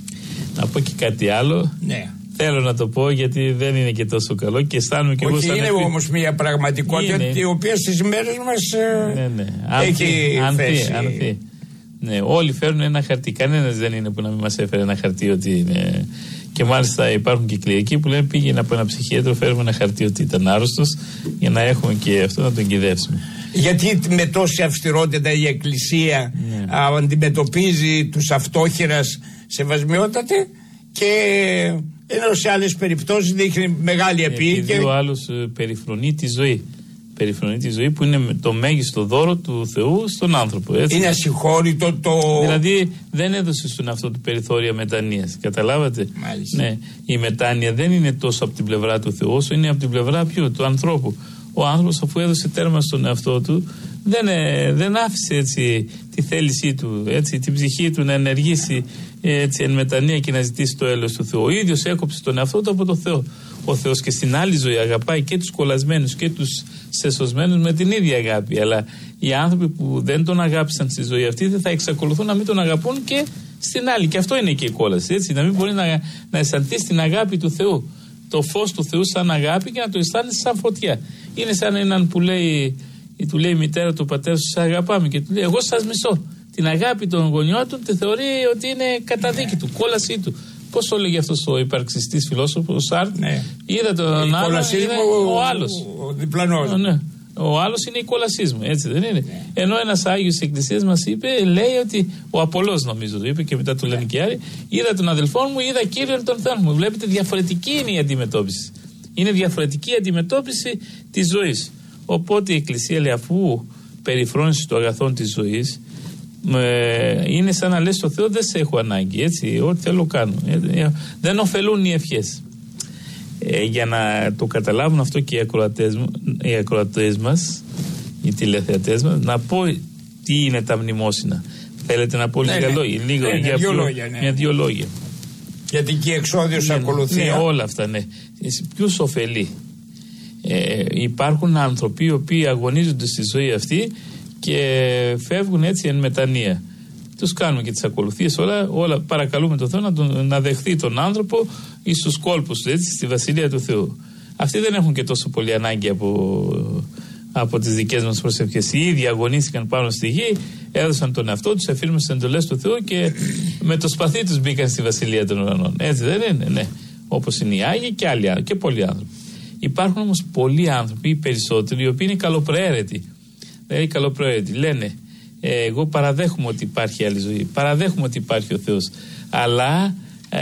να πω και κάτι άλλο. Ναι. Θέλω να το πω γιατί δεν είναι και τόσο καλό και αισθάνομαι και εγώ σαν. Όχι, είναι επί... όμως μια πραγματικότητα είναι. Η οποία στις μέρες μας ναι, ναι. έχει ανθί, ανθί. Ναι, όλοι φέρνουν ένα χαρτί. Κανένας δεν είναι που να μην μας έφερε ένα χαρτί ότι είναι. Και μάλιστα υπάρχουν και κληρικοί που λένε πήγαινε από ένα ψυχίατρο, φέρουμε ένα χαρτί ότι ήταν άρρωστος για να έχουμε και αυτό να τον κυδεύσουμε. Γιατί με τόση αυστηρότητα η Εκκλησία ναι. α, αντιμετωπίζει τους αυτόχειρας σεβασμιότατε και ενώ σε άλλες περιπτώσεις δείχνει μεγάλη επίοικια. Επειδή ο άλλος ε, περιφρονεί τη ζωή. Περιφρονεί τη ζωή που είναι το μέγιστο δώρο του Θεού στον άνθρωπο. Έτσι. Είναι ασυγχώρητο το. Δηλαδή δεν έδωσε στον αυτό του περιθώρια μετανοίας. Καταλάβατε. Μάλιστα. Ναι. Η μετάνοια δεν είναι τόσο από την πλευρά του Θεού, όσο είναι από την πλευρά ποιου, του ανθρώπου. Ο άνθρωπος, αφού έδωσε τέρμα στον εαυτό του, δεν, ε, δεν άφησε έτσι τη θέλησή του, έτσι, την ψυχή του να ενεργήσει έτσι, εν μετανία και να ζητήσει το έλεος του Θεού. Ο ίδιος έκοψε τον εαυτό του από το Θεό. Ο Θεός και στην άλλη ζωή αγαπάει και τους κολλασμένους και τους σεσωσμένους με την ίδια αγάπη. Αλλά οι άνθρωποι που δεν τον αγάπησαν στη ζωή αυτή δεν θα εξακολουθούν να μην τον αγαπούν και στην άλλη. Και αυτό είναι και η κόλαση. Έτσι, να μην μπορεί να, να αισθανθεί την αγάπη του Θεού. Το φως του Θεού σαν αγάπη και να το αισθάνεσαι σαν φωτιά. Είναι σαν έναν που λέει, του λέει η μητέρα του πατέρα σου, σας αγαπάμε, και του λέει εγώ σας μισώ. Την αγάπη των γονιών του τη θεωρεί ότι είναι καταδίκη του, κόλασή του. Πώς το έλεγε αυτός ο υπαρξιστής φιλόσοφος, ο Σάρτ. Ναι. Είδα τον άλλο, είδα ο, ο άλλος. Ο διπλανός. Ο, ναι. Ο άλλος είναι η κόλασή μου, έτσι δεν είναι. Ναι. Ενώ ένας Άγιος της Εκκλησίας μας είπε, λέει ότι ο Απολός, νομίζω το είπε και μετά του λένε και άλλοι, είδα τον αδελφό μου, είδα Κύριον τον Θεό μου. Βλέπετε, διαφορετική είναι η αντιμετώπιση. Είναι διαφορετική η αντιμετώπιση της ζωής. Οπότε η Εκκλησία λέει, αφού περιφρόνησε το αγαθόν της ζωής, ε, είναι σαν να λες στο Θεό, δεν σε έχω ανάγκη, έτσι, ό,τι θέλω κάνω. Ε, ε, δεν ωφελούν οι ευχές. Ε, για να το καταλάβουν αυτό και οι ακροατές, οι ακροατές μας, οι τηλεθεατές μας, να πω τι είναι τα μνημόσυνα. Θέλετε να πω ναι, λίγα ναι. λόγια, λίγο, ναι, για δύο λόγια, ναι. Μια δύο λόγια. Γιατί και η εξόδιος ναι, ακολουθία. Ναι, όλα αυτά, ναι. Ποιους ωφελεί. Ε, υπάρχουν άνθρωποι οι οποίοι αγωνίζονται στη ζωή αυτή και φεύγουν έτσι εν μετανία. Τους κάνουμε και τις ακολουθίες όλα, όλα παρακαλούμε τον Θεό να, τον, να δεχθεί τον άνθρωπο εις τους κόλπους του, έτσι, στη Βασιλεία του Θεού. Αυτοί δεν έχουν και τόσο πολύ ανάγκη από, από τις δικές μας προσευχές. Οι ίδιοι αγωνίστηκαν πάνω στη γη, έδωσαν τον εαυτό τους, εφήρμοσαν τις εντολές του Θεού και με το σπαθί τους μπήκαν στη Βασιλεία των Ουρανών. Έτσι δεν είναι, ναι. Όπως είναι οι Άγιοι και άλλοι και πολλοί άνθρωποι. Υπάρχουν όμως πολλοί άνθρωποι, οι περισσότεροι, οι οποίοι είναι καλοπροαίρετοι. Δηλαδή καλοπροαίρετοι. Λένε, ε, εγώ παραδέχομαι ότι υπάρχει άλλη ζωή, παραδέχομαι ότι υπάρχει ο Θεός, αλλά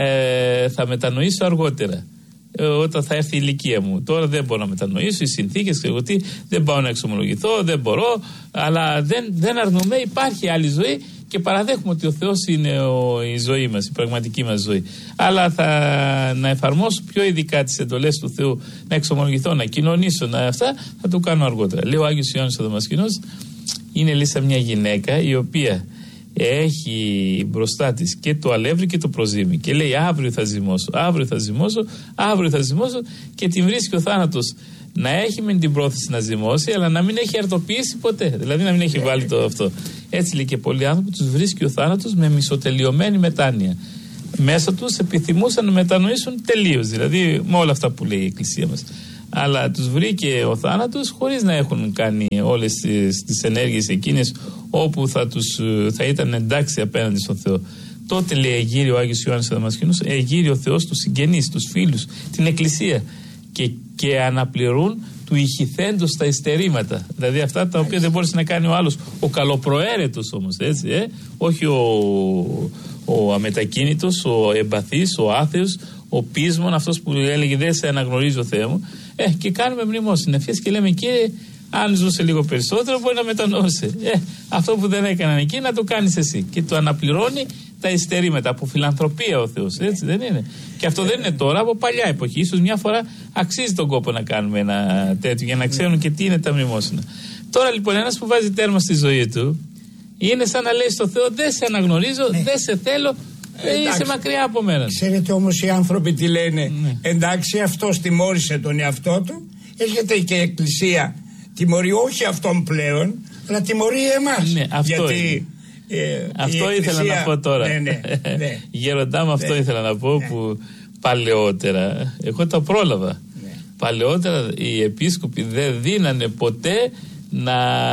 ε, θα μετανοήσω αργότερα, ε, όταν θα έρθει η ηλικία μου. Τώρα δεν μπορώ να μετανοήσω, οι συνθήκες, εγώ τι, δεν πάω να εξομολογηθώ, δεν μπορώ, αλλά δεν, δεν αρνούμε, υπάρχει άλλη ζωή και παραδέχουμε ότι ο Θεός είναι ο, η ζωή μας, η πραγματική μας ζωή. Αλλά θα να εφαρμόσω πιο ειδικά τις εντολές του Θεού, να εξομολογηθώ, να κοινωνήσω, να αυτά, θα το κάνω αργότερα. Λέει ο Άγιος Ιωάννης ο Δαμασκηνός, είναι λίσα μια γυναίκα η οποία έχει μπροστά της και το αλεύρι και το προζύμι και λέει αύριο θα ζυμώσω, αύριο θα ζυμώσω, αύριο θα ζυμώσω και την βρίσκει ο θάνατος να έχει με την πρόθεση να ζυμώσει, αλλά να μην έχει αρτοποιήσει ποτέ. Δηλαδή να μην έχει βάλει το αυτό. Έτσι λέει και πολλοί άνθρωποι, τους βρίσκει ο θάνατος με μισοτελειωμένη μετάνοια. Μέσα τους επιθυμούσαν να μετανοήσουν τελείως, δηλαδή με όλα αυτά που λέει η Εκκλησία μας. Αλλά τους βρήκε ο θάνατος χωρίς να έχουν κάνει όλες τις, τις ενέργειες εκείνες όπου θα, τους, θα ήταν εντάξει απέναντι στον Θεό. Τότε λέει εγείρει ο Άγιος Ιωάννης ο Δαμασκηνός, εγείρει ο Θεός τους συγγενείς, τους φίλους, την Εκκλησία και, και αναπληρούν του ηχηθέντος τα υστερήματα. Δηλαδή αυτά τα οποία δεν μπόρεσε να κάνει ο άλλος, ο καλοπροαίρετος όμως, έτσι, ε? όχι ο, ο αμετακίνητος, ο εμπαθής, ο άθεος, ο πείσμον, αυτός που έλεγε δεν σε αναγνωρίζει ο Θεό μου. Ε, και κάνουμε μνημόσυνη ευχές και λέμε κύριε, αν ζούσε λίγο περισσότερο μπορεί να μετανοούσε. Ε, αυτό που δεν έκαναν εκεί να το κάνεις εσύ. Και το αναπληρώνει τα υστερήματα από φιλανθρωπία ο Θεός. Έτσι δεν είναι? Και αυτό δεν είναι τώρα, από παλιά εποχή. Ίσως μια φορά αξίζει τον κόπο να κάνουμε ένα τέτοιο για να ξέρουν και τι είναι τα μνημόσυνα. Τώρα λοιπόν ένας που βάζει τέρμα στη ζωή του είναι σαν να λέει στο Θεό δεν σε αναγνωρίζω, ναι. δεν σε θέλω. Ε, είσαι μακριά από μένα. Ξέρετε όμως οι άνθρωποι τι λένε, ναι. εντάξει αυτός τιμώρησε τον εαυτό του, έρχεται και η Εκκλησία τιμωρεί όχι αυτόν πλέον, αλλά τιμωρεί εμάς. Ναι, αυτό γιατί ε, αυτό ήθελα να πω τώρα. Ναι, ναι, ναι. Γέροντά μου, αυτό ναι. ήθελα να πω ναι. που παλαιότερα, εγώ τα πρόλαβα. Ναι. Παλαιότερα οι επίσκοποι δεν δίνανε ποτέ να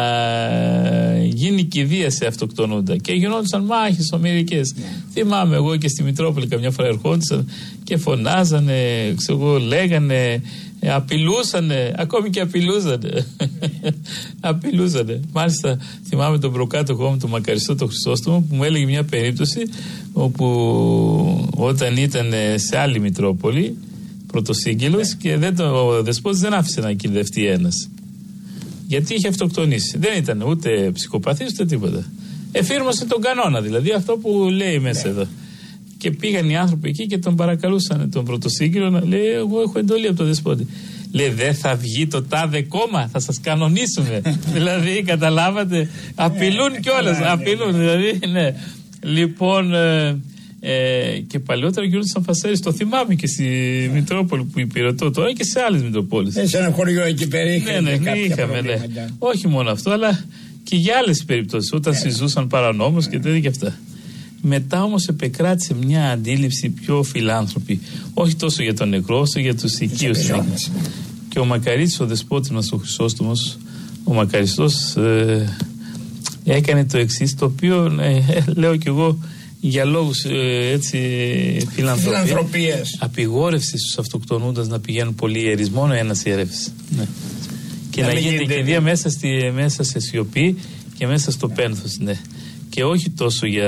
γίνει κηδεία σε αυτοκτονούντα και γινόντουσαν μάχες ομηρικές. Yeah. Θυμάμαι εγώ και στη Μητρόπολη καμιά φορά ερχόντουσαν και φωνάζανε, ξέρω, λέγανε, απειλούσανε, ακόμη και απειλούσανε. απειλούσανε. Μάλιστα θυμάμαι τον προκάτοχό μου, τον μακαριστό τον Χρυσόστομο, που μου έλεγε μια περίπτωση όπου όταν ήταν σε άλλη Μητρόπολη πρωτοσύγγελος yeah. και δεν το, ο δεσπότης δεν άφησε να κηδευτεί ένας. Γιατί είχε αυτοκτονήσει. Δεν ήταν ούτε ψυχοπαθής ούτε τίποτα. Εφήρμοσε τον κανόνα, δηλαδή αυτό που λέει μέσα ναι. εδώ. Και πήγαν οι άνθρωποι εκεί και τον παρακαλούσαν τον πρωτοσύγκυρο να λέει: εγώ έχω εντολή από τον δεσπότη. Λέει: δεν θα βγει το τάδε κόμμα, θα σας κανονίσουμε. Δηλαδή, καταλάβατε, απειλούν κιόλας. Απειλούν, δηλαδή, ναι. Λοιπόν. Ε, Ε, και παλαιότερα γίνονταν φασέρες. Το θυμάμαι και στη Μητρόπολη που υπηρετώ τώρα και σε άλλες Μητροπόλεις. Σε ένα χωριό εκεί πέρα είχαμε. Ναι, ναι, είχαμε, ναι. Όχι μόνο αυτό, αλλά και για άλλες περιπτώσεις. Όταν yeah. συζούσαν παρανόμως yeah. και τέτοια και αυτά. Μετά όμως επεκράτησε μια αντίληψη πιο φιλάνθρωπη. Όχι τόσο για τον νεκρό, όσο για τους οικείους. Και ο Μακαρίτης, ο δεσπότης μας, ο Χρυσόστομος, ο Μακαριστός, ε, έκανε το εξής, το οποίο ε, λέω κι εγώ. Για λόγους ε, έτσι φιλανθρωπίας, απειγόρευση στους αυτοκτονούντας να πηγαίνουν πολύ ιερείς, μόνο ένας ιερεύς. Ναι. Και να, να γίνεται κηδεία μέσα, στη, μέσα σε σιωπή και μέσα στο yeah. πένθος. Ναι. Και όχι τόσο για.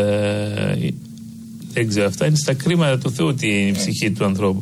Δεν ξέρω, αυτά είναι στα κρίματα του Θεού την yeah. ψυχή του ανθρώπου.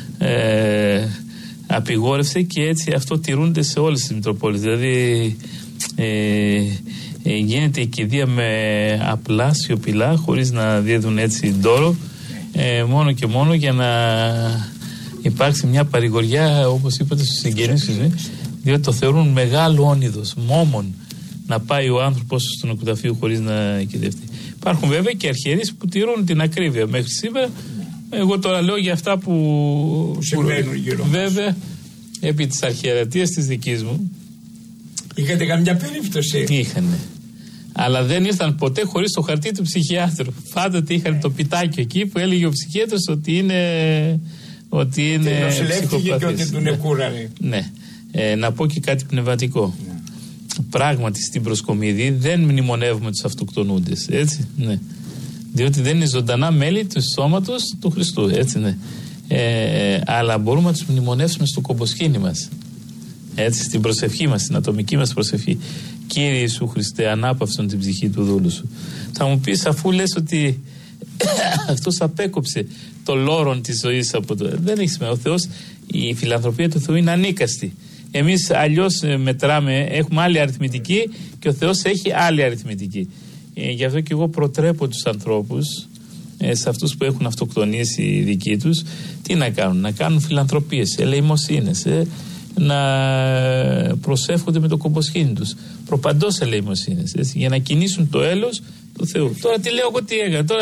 Ε, απειγόρευσε και έτσι αυτό τηρούνται σε όλες τις Μητροπόλεις. Δηλαδή. Ε, Ε, γίνεται η κηδεία με απλά, σιωπηλά, χωρίς να δίδουν έτσι ντόρο, ε, μόνο και μόνο για να υπάρξει μια παρηγοριά, όπως είπατε, στους συγγενείς, διότι το θεωρούν μεγάλο όνειδος, μόμον, να πάει ο άνθρωπος στον νοικοταφείο χωρίς να κηδευτεί. Υπάρχουν βέβαια και αρχιερείς που τηρούν την ακρίβεια μέχρι σήμερα. Εγώ τώρα λέω για αυτά που, που συμβαίνουν γύρω μας. Βέβαια, επί της αρχιερατείας της δικής μου. Είχατε καμιά περίπτωση? Είχανε. Αλλά δεν ήρθαν ποτέ χωρίς το χαρτί του ψυχιάτρου. Πάντοτε είχαν το πιτάκι εκεί που έλεγε ο ψυχίατρος ότι είναι. Ότι είναι νοσηλεύτηκε και ότι τον εκούρανε. Ναι. Ε, να πω και κάτι πνευματικό. Ναι. Πράγματι στην προσκομιδή δεν μνημονεύουμε τους αυτοκτονούντες. Έτσι. Ναι. Διότι δεν είναι ζωντανά μέλη του σώματος του Χριστού. Έτσι, ναι. Ε, αλλά μπορούμε να τους μνημονεύσουμε στο κομποσκήνι μας. Έτσι, στην προσευχή μας, στην ατομική μας προσευχή. Κύριε Ιησού Χριστέ, ανάπαυσον την ψυχή του δούλου σου. Θα μου πεις, αφού λες ότι αυτός απέκοψε το λόρον της ζωής από το. Δεν έχει σημασία. Ο Θεός, η φιλανθρωπία του Θεού είναι ανίκαστη. Εμείς αλλιώς μετράμε, έχουμε άλλη αριθμητική και ο Θεός έχει άλλη αριθμητική. Ε, γι' αυτό και εγώ προτρέπω τους ανθρώπους, ε, σε αυτούς που έχουν αυτοκτονήσει οι δικοί τους, τι να κάνουν, να κάνουν φιλανθρωπίες, ελεημοσύνες, ε, να προσεύχονται με το κομποσκήνι τους, προπαντός ελεημοσύνες, για να κινήσουν το έλεος του Θεού. Τώρα τι λέω εγώ, τι έκανα, τώρα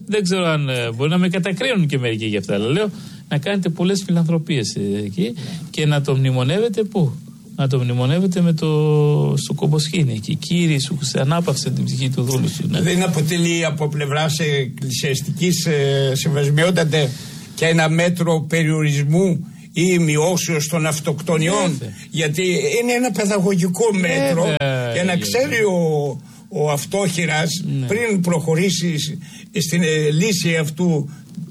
Δεν ξέρω αν ε, μπορεί να με κατακρίνουν και μερικοί γι' αυτά. Αλλά λέω να κάνετε πολλές φιλανθρωπίες ε, εκεί και να το μνημονεύετε πού. Να το μνημονεύετε με το, στο Κομποσχήνι εκεί. Κύριε σου, σε ανάπαυσε την ψυχή του δούλου σου. Ναι. Δεν αποτελεί από πλευράς εκκλησιαστικής ε, σεβασμιότατε και ένα μέτρο περιορισμού ή μειώσεως των αυτοκτονιών? Βέβαια. Γιατί είναι ένα παιδαγωγικό μέτρο. Βέβαια. Για να ξέρει ο, ο αυτόχειρας, ναι, πριν προχωρήσει στην ε, λύση αυτού,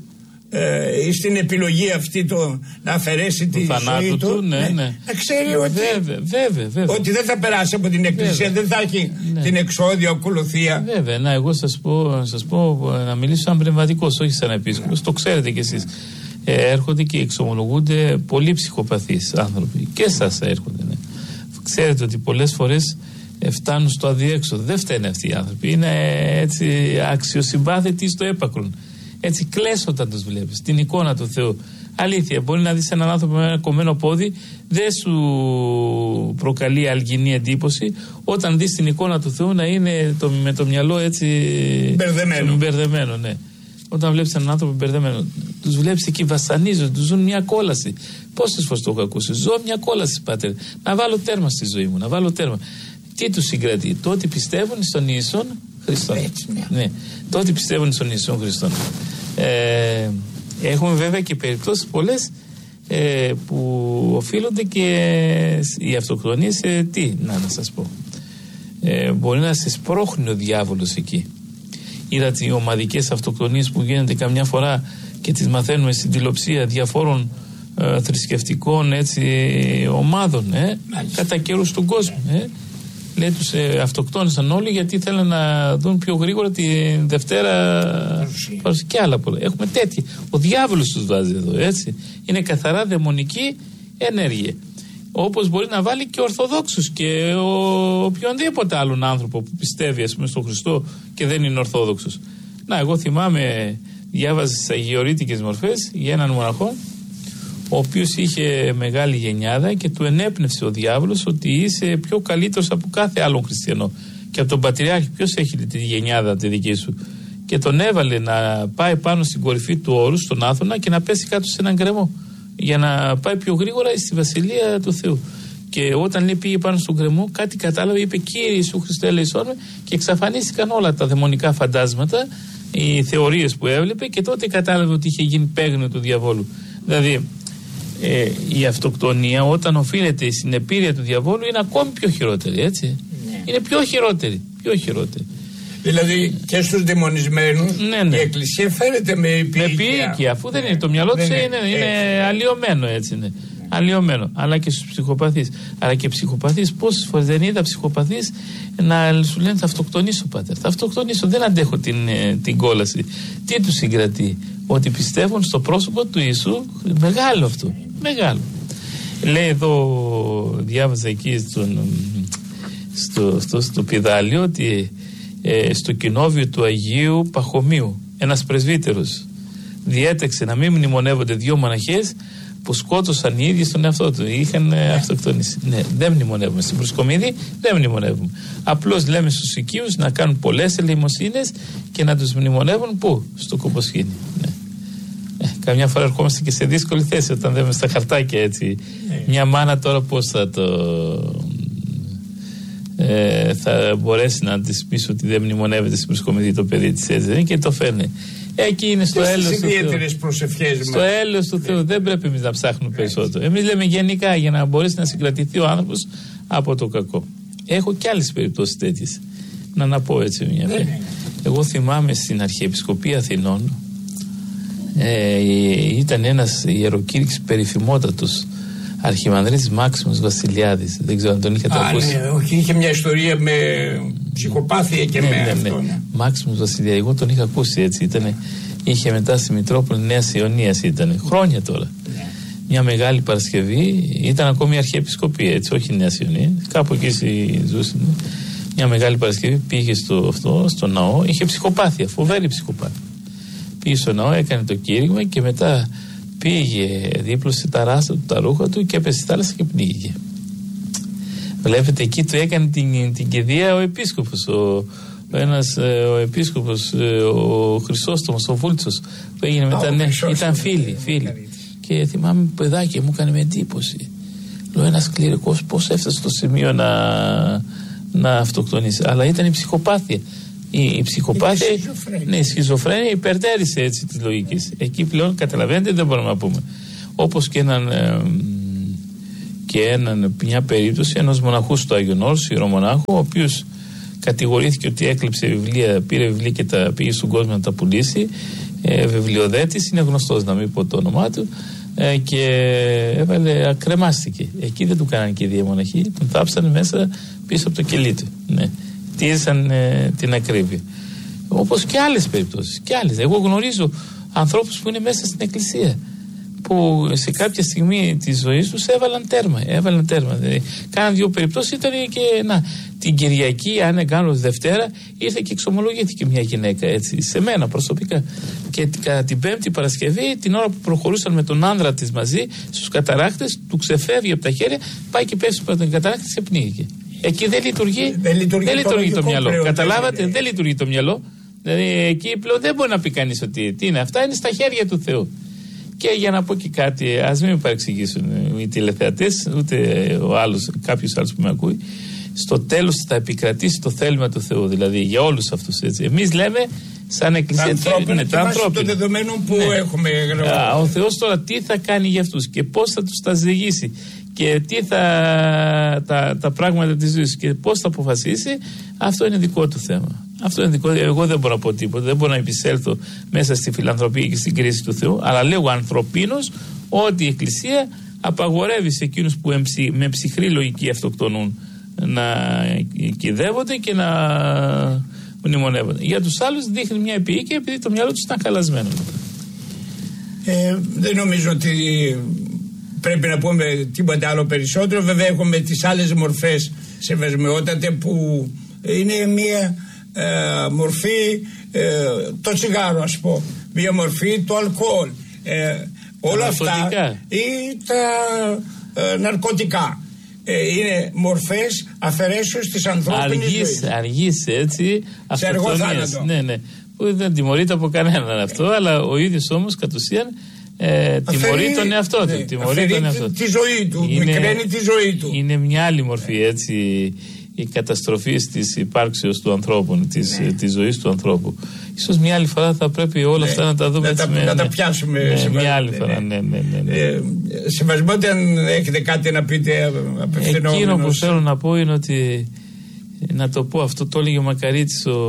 ε, στην επιλογή αυτή το, να αφαιρέσει τη ζωή του, ναι, ναι. να ξέρει ότι, βέβαια, βέβαια, βέβαια. ότι δεν θα περάσει από την εκκλησία, βέβαια, δεν θα έχει, ναι, την εξόδια ακολουθία. Βέβαια, να εγώ σας πω, σας πω να μιλήσω σαν πνευματικός, όχι σαν επίσκοπος, το ξέρετε κι εσείς. Ε, έρχονται και εξομολογούνται πολλοί ψυχοπαθείς άνθρωποι και σας έρχονται, ναι. Ξέρετε ότι πολλές φορές ε, φτάνουν στο αδιέξοδο. Δεν φταίνε αυτοί οι άνθρωποι, είναι έτσι αξιοσυμπάθητοι στο έπακρον. Έτσι κλαις όταν τους βλέπεις, την εικόνα του Θεού. Αλήθεια, μπορεί να δεις έναν άνθρωπο με ένα κομμένο πόδι, δεν σου προκαλεί αλγινή εντύπωση όταν δεις την εικόνα του Θεού να είναι το, με το μυαλό έτσι μπερδεμένο, μπερδεμένο, ναι. Όταν βλέπεις έναν άνθρωπο μπερδεμένο, τους βλέπεις εκεί βασανίζονται, τους ζουν μια κόλαση. Πόσες φορές το έχω ακούσει? Ζω μια κόλαση, πάτερ. Να βάλω τέρμα στη ζωή μου, να βάλω τέρμα. Τι τους συγκρατεί? Το ότι πιστεύουν στον Ιησούν Χριστόν. Ναι. Το ότι πιστεύουν στον Ιησούν Χριστόν. Ε, έχουμε βέβαια και περιπτώσεις πολλές ε, που οφείλονται και οι αυτοκτονίες σε τι, να, να σας πω. Ε, μπορεί να σε σπρώχνει ο διάβολος εκεί. Είδατε οι ομαδικές αυτοκτονίες που γίνονται καμιά φορά και τις μαθαίνουμε στην τηλεοψία διαφόρων ε, θρησκευτικών έτσι, ομάδων ε, κατά καιρούς του κόσμου. Ε. Λέει τους ε, αυτοκτόνησαν όλοι γιατί θέλουν να δουν πιο γρήγορα τη Δευτέρα παρουσία και άλλα πολλά. Έχουμε τέτοια. Ο διάβολος τους βάζει εδώ, έτσι. Είναι καθαρά δαιμονική ενέργεια. Όπως μπορεί να βάλει και Ορθοδόξους και ο, οποιονδήποτε άλλον άνθρωπο που πιστεύει, ας πούμε, στον Χριστό και δεν είναι Ορθόδοξος. Να, εγώ θυμάμαι, διάβαζα στις αγιορείτικες μορφές για έναν μοναχό, ο οποίος είχε μεγάλη γενιάδα και του ενέπνευσε ο διάβολος ότι είσαι πιο καλύτερος από κάθε άλλον χριστιανό. Και από τον Πατριάρχη, ποιος έχει τη γενιάδα τη δική σου? Και τον έβαλε να πάει πάνω στην κορυφή του όρου, στον Άθωνα, και να πέσει κάτω σε έναν γκρεμό, για να πάει πιο γρήγορα στη Βασιλεία του Θεού. Και όταν λέει πήγε πάνω στον γκρεμό, κάτι κατάλαβε, είπε Κύριε Ιησού Χριστέ ελεησόν με, και εξαφανίστηκαν όλα τα δαιμονικά φαντάσματα, οι θεωρίες που έβλεπε, και τότε κατάλαβε ότι είχε γίνει παίγνιο του διαβόλου. Δηλαδή, ε, η αυτοκτονία όταν οφείλεται στην επίρρεια του διαβόλου είναι ακόμη πιο χειρότερη, έτσι. Ναι. Είναι πιο χειρότερη, πιο χειρότερη. Δηλαδή και στους δαιμονισμένους, ναι, ναι, η Εκκλησία φέρεται με επίοικια. Με επίοικια, αφού δεν είναι το μυαλό τους, είναι, είναι, είναι αλλοιωμένο, έτσι είναι. Ναι. Αλλοιωμένο. Αλλά και στους ψυχοπαθείς. Αλλά και ψυχοπαθείς, πόσες φορές δεν είδα ψυχοπαθείς να σου λένε θα αυτοκτονήσω, πάτερ. Θα αυτοκτονήσω, δεν αντέχω την, την κόλαση. Τι τους συγκρατεί? Ότι πιστεύουν στο πρόσωπο του Ιησού. Μεγάλο αυτό. Μεγάλο. Λέει εδώ, διάβαζα εκεί στον, στο, στο, στο πιδάλιο ότι ε, στο κοινόβιο του Αγίου Παχωμίου ένας πρεσβύτερος διέταξε να μην μνημονεύονται δύο μοναχές που σκότωσαν οι ίδιοι στον εαυτό του. Είχαν ε, αυτοκτονήσει. Ναι, δεν μνημονεύουμε. Στην Προσκομίδη δεν μνημονεύουμε. Απλώς λέμε στους οικείους να κάνουν πολλές ελεημοσύνες και να τους μνημονεύουν πού? Στο Κομποσχήνι. Ναι. Ε, καμιά φορά ερχόμαστε και σε δύσκολη θέση όταν δέμε στα χαρτάκια, έτσι. Ναι. Μια μάνα τώρα πώς θα το... Ε, θα μπορέσει να της πεις ότι δεν μνημονεύεται στην Προσκομιδή το παιδί της, έτσι, δεν, και το φέρνει. Εκεί είναι στο έλεος του Θεού. Στο έλεος του Θεού. Δεν πρέπει εμείς να ψάχνουμε περισσότερο. Εμείς λέμε γενικά για να μπορέσει να συγκρατηθεί ο άνθρωπος από το κακό. Έχω και άλλες περιπτώσεις τέτοιες. Να να πω έτσι μια φορά. Εγώ θυμάμαι στην Αρχιεπισκοπή Αθηνών ε, ήταν ένας ιεροκήρυξης περιφημότατος, Αρχιμανδρίτης Μάξιμος Βασιλιάδης. Δεν ξέρω αν τον είχατε Α, ακούσει. Ναι, όχι, είχε μια ιστορία με ψυχοπάθεια και ναι, με ναι, αυτό. Ναι. Μάξιμος Βασιλιάδης, εγώ τον είχα ακούσει, έτσι. Ήτανε, είχε μετά στη Μητρόπολη Νέας Ιωνίας, ήταν χρόνια τώρα. Ναι. Μια μεγάλη Παρασκευή, ήταν ακόμη Αρχιεπισκοπή, έτσι, όχι Νέας Ιωνίας. Κάπου εκεί ζούσε. Μια μεγάλη Παρασκευή πήγε στο, αυτό, στο ναό, είχε ψυχοπάθεια, φοβερή ψυχοπάθεια. Πήγε στο ναό, έκανε το κήρυγμα και μετά πήγε, δίπλωσε τα ράστα του, τα ρούχα του και έπεσε στη θάλασσα και πνίγηκε. Βλέπετε, εκεί του έκανε την, την κηδεία ο επίσκοπος, ο, ένας, ο επίσκοπος, ο Χρυσόστομος, ο Βούλτσος, που έγινε μετά, ναι, ήταν φίλοι, φίλοι. Και θυμάμαι παιδάκι, μου έκανε με εντύπωση. Λέω, ένας κληρικός πώς έφτασε στο σημείο να, να αυτοκτονήσει. Αλλά ήταν η ψυχοπάθεια. Η, η ψυχοπάθεια, η ναι, η σχιζοφρένεια υπερτέρησε έτσι τη λογική. Εκεί πλέον καταλαβαίνετε, δεν μπορούμε να πούμε. Όπως και έναν, ε, και έναν, μια περίπτωση ενός μοναχού στο Άγιον Όρος, ιερομονάχου, ο οποίος κατηγορήθηκε ότι έκλεψε βιβλία, πήρε βιβλία και τα πήγε στον κόσμο να τα πουλήσει. Ε, βιβλιοδέτης, είναι γνωστός, να μην πω το όνομά του, ε, και έβαλε, ακρεμάστηκε. Εκεί δεν του κάνανε κηδεία μοναχοί, τον θάψανε μέσα πίσω από το κελί του. Ναι. Τήρησαν ε, την ακρίβεια. Όπως και άλλες περιπτώσεις. Και άλλες. Εγώ γνωρίζω ανθρώπους που είναι μέσα στην εκκλησία, που σε κάποια στιγμή της ζωής τους έβαλαν τέρμα. Έβαλαν τέρμα. Δηλαδή, κάναν δύο περιπτώσεις, ήταν και να, την Κυριακή, αν δεν κάνω Δευτέρα, ήρθε και εξομολογήθηκε μια γυναίκα, έτσι, σε μένα προσωπικά. Και κατά την Πέμπτη Παρασκευή, την ώρα που προχωρούσαν με τον άνδρα της μαζί, στους καταράκτες, του ξεφεύγει από τα χέρια, πάει και πέφτει από τον καταράκτη και πνίγηκε. Εκεί δεν λειτουργεί, δεν λειτουργεί, δεν λειτουργεί το, το μυαλό. Πλέον, καταλάβατε, δεν, δεν λειτουργεί το μυαλό. Δηλαδή, εκεί πλέον δεν μπορεί να πει κανείς ότι τι είναι. Αυτά είναι στα χέρια του Θεού. Και για να πω και κάτι, ας μην με παρεξηγήσουν οι τηλεθεατές, ούτε ο άλλος, κάποιος άλλος που με ακούει. Στο τέλος θα επικρατήσει το θέλημα του Θεού, δηλαδή για όλους αυτούς. Έτσι. Εμείς λέμε σαν εκκλησία, τα ανθρώπινα, και βάσει των δεδομένων που ναι. έχουμε γραμμένο. Ο Θεός τώρα τι θα κάνει για αυτούς και πώς θα τους τα ζυγίσει και τι θα τα, τα πράγματα της ζωής και πώς θα αποφασίσει, αυτό είναι δικό του θέμα. Αυτό είναι δικό. Εγώ δεν μπορώ να πω τίποτα, δεν μπορώ να επισέλθω μέσα στη φιλανθρωπία και στην κρίση του Θεού, αλλά λέω ανθρωπίνως ότι η Εκκλησία απαγορεύει σε εκείνους που με ψυχρή λογική αυτοκτονούν να κυδεύονται και να μνημονεύονται. Για τους άλλους δείχνει μια επίοικια επειδή το μυαλό τους ήταν χαλασμένο. Ε, δεν νομίζω ότι πρέπει να πούμε τίποτα άλλο περισσότερο. Βέβαια έχουμε τις άλλες μορφές σεβασμιότατε που είναι μια ε, μορφή ε, το τσιγάρο, ας πω, μια μορφή το αλκοόλ, ε, όλα αυτά ή τα ε, ναρκωτικά. Ε, είναι μορφές αφαιρέσεως της ανθρώπινης αργής, ζωής. Αργής έτσι, σε αργό θάνατο. Ναι, ναι. Που δεν τιμωρείται από κανέναν αυτό, αλλά ο ίδιος όμως κατ' ουσίαν ε, τιμωρεί τον εαυτό του. Ναι, τιμωρεί τον εαυτό. Τη, τη ζωή του, είναι, μικραίνει τη ζωή του. Είναι μια άλλη μορφή έτσι, η καταστροφή της υπάρξεως του ανθρώπου, της, ναι. της ζωής του ανθρώπου. Ίσως μια άλλη φορά θα πρέπει όλα ναι. αυτά να τα δούμε. Να, τα, με, να ναι. τα πιάσουμε. Ναι, σε μια άλλη φορά, ναι, ναι, ναι, ναι. Ε, Σεβασμότε, αν έχετε κάτι να πείτε απευθυνόμενος. Εκείνο που θέλω να πω είναι ότι, να το πω, αυτό το έλεγε ο Μακαρίτης, ο,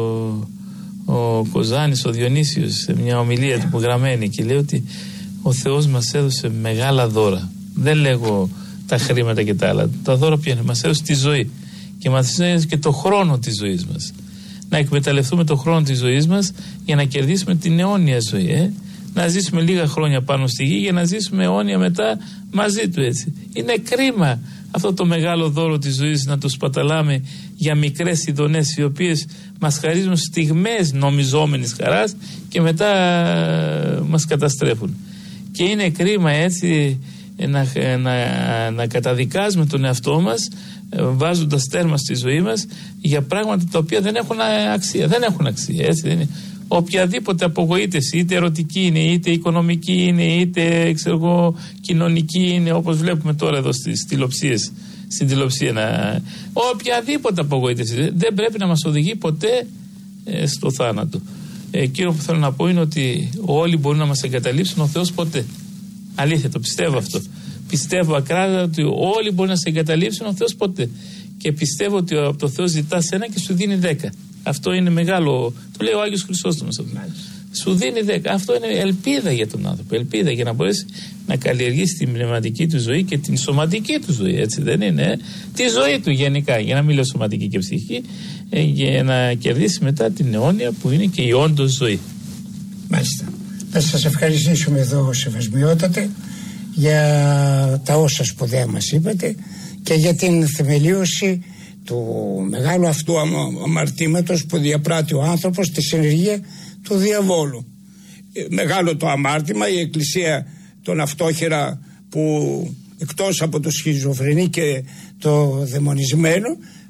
ο Κοζάνης, ο Διονύσιος, σε μια ομιλία του που γραμμένη, και λέει ότι ο Θεός μας έδωσε μεγάλα δώρα. Δεν λέγω τα χρήματα και τα άλλα. Τα δώρα ποια είναι? Μας έδωσε τη ζωή. Και μας έδωσε και το χρόνο της ζωής μας. Να εκμεταλλευτούμε το χρόνο της ζωής μας για να κερδίσουμε την αιώνια ζωή. Ε? Να ζήσουμε λίγα χρόνια πάνω στη γη για να ζήσουμε αιώνια μετά μαζί του, έτσι. Είναι κρίμα αυτό το μεγάλο δώρο της ζωής να το σπαταλάμε για μικρές ειδονές οι οποίες μας χαρίζουν στιγμές νομιζόμενης χαράς και μετά μας καταστρέφουν. Και είναι κρίμα έτσι να, να, να καταδικάζουμε τον εαυτό μας βάζοντας τέρμα στη ζωή μας για πράγματα τα οποία δεν έχουν αξία. Δεν έχουν αξία, έτσι δεν είναι? Οποιαδήποτε απογοήτευση, είτε ερωτική είναι, είτε οικονομική είναι, είτε ξέρω εγώ, κοινωνική είναι, όπως βλέπουμε τώρα εδώ στις τηλεοψίες, στην τηλεοψία, να... οποιαδήποτε απογοήτευση δεν πρέπει να μας οδηγεί ποτέ ε, στο θάνατο. Ε, εκείνο που θέλω να πω είναι ότι όλοι μπορούν να μας εγκαταλείψουν, ο Θεός ποτέ. Αλήθεια, το πιστεύω αυτό. Πιστεύω ακράδαντα ότι όλοι μπορούν να σε εγκαταλείψουν, ο Θεός ποτέ. Και πιστεύω ότι από το Θεό ζητάς ένα και σου δίνει δέκα. Αυτό είναι μεγάλο. Το λέει ο Άγιος Χρυσόστομος. Σου δίνει δέκα. Αυτό είναι ελπίδα για τον άνθρωπο. Ελπίδα για να μπορέσει να καλλιεργήσει την πνευματική του ζωή και την σωματική του ζωή. Έτσι δεν είναι? Ε? Τη ζωή του γενικά. Για να μην λέω σωματική και ψυχική. Ε, για να κερδίσει μετά την αιώνια που είναι και η όντως ζωή. Μάλιστα. Θα σας ευχαριστήσουμε εδώ, σεβασμιότατε, για τα όσα σπουδαία μας είπατε και για την θεμελίωση του μεγάλου αυτού αμαρτήματος που διαπράττει ο άνθρωπος στη συνεργία του διαβόλου. Μεγάλο το αμάρτημα, η Εκκλησία τον αυτόχειρα που εκτός από το σχιζοφρενή και το δαιμονισμένο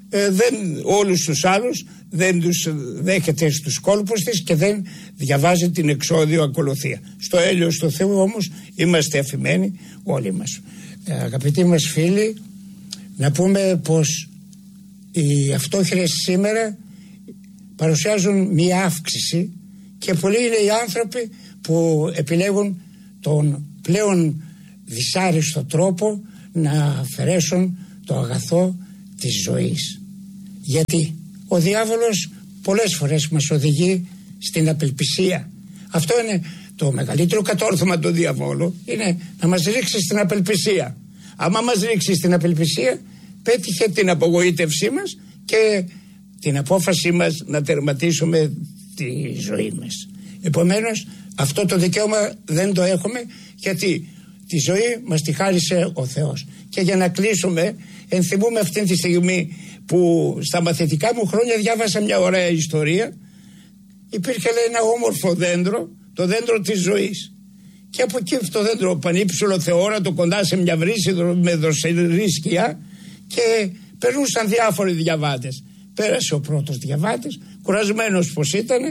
ε, δεν, όλους τους άλλους δεν τους δέχεται στους κόλπους της και δεν διαβάζει την εξώδιο ακολουθία. Στο έλεος του Θεού όμως είμαστε αφημένοι όλοι μας. Ε, αγαπητοί μας φίλοι, να πούμε πως οι αυτόχειρες σήμερα παρουσιάζουν μία αύξηση και πολλοί είναι οι άνθρωποι που επιλέγουν τον πλέον δυσάρεστο τρόπο να αφαιρέσουν το αγαθό της ζωής. Γιατί ο διάβολος πολλές φορές μας οδηγεί στην απελπισία. Αυτό είναι το μεγαλύτερο κατόρθωμα του διαβόλου, είναι να μας ρίξει στην απελπισία. Άμα μας ρίξει στην απελπισία, πέτυχε την απογοήτευσή μας και την απόφαση μας να τερματίσουμε τη ζωή μας. Επομένως, αυτό το δικαίωμα δεν το έχουμε, γιατί τη ζωή μας τη χάρισε ο Θεός. Και για να κλείσουμε, ενθυμούμε αυτή τη στιγμή που στα μαθητικά μου χρόνια διάβασα μια ωραία ιστορία. Υπήρχε, λέει, ένα όμορφο δέντρο, το δέντρο της ζωής. Και από εκεί αυτό το δέντρο πανύψηλο θεόρατο κοντά σε μια βρύση με δροσερή σκιά, και περνούσαν διάφοροι διαβάτες. Πέρασε ο πρώτος διαβάτης, κουρασμένος πως ήτανε,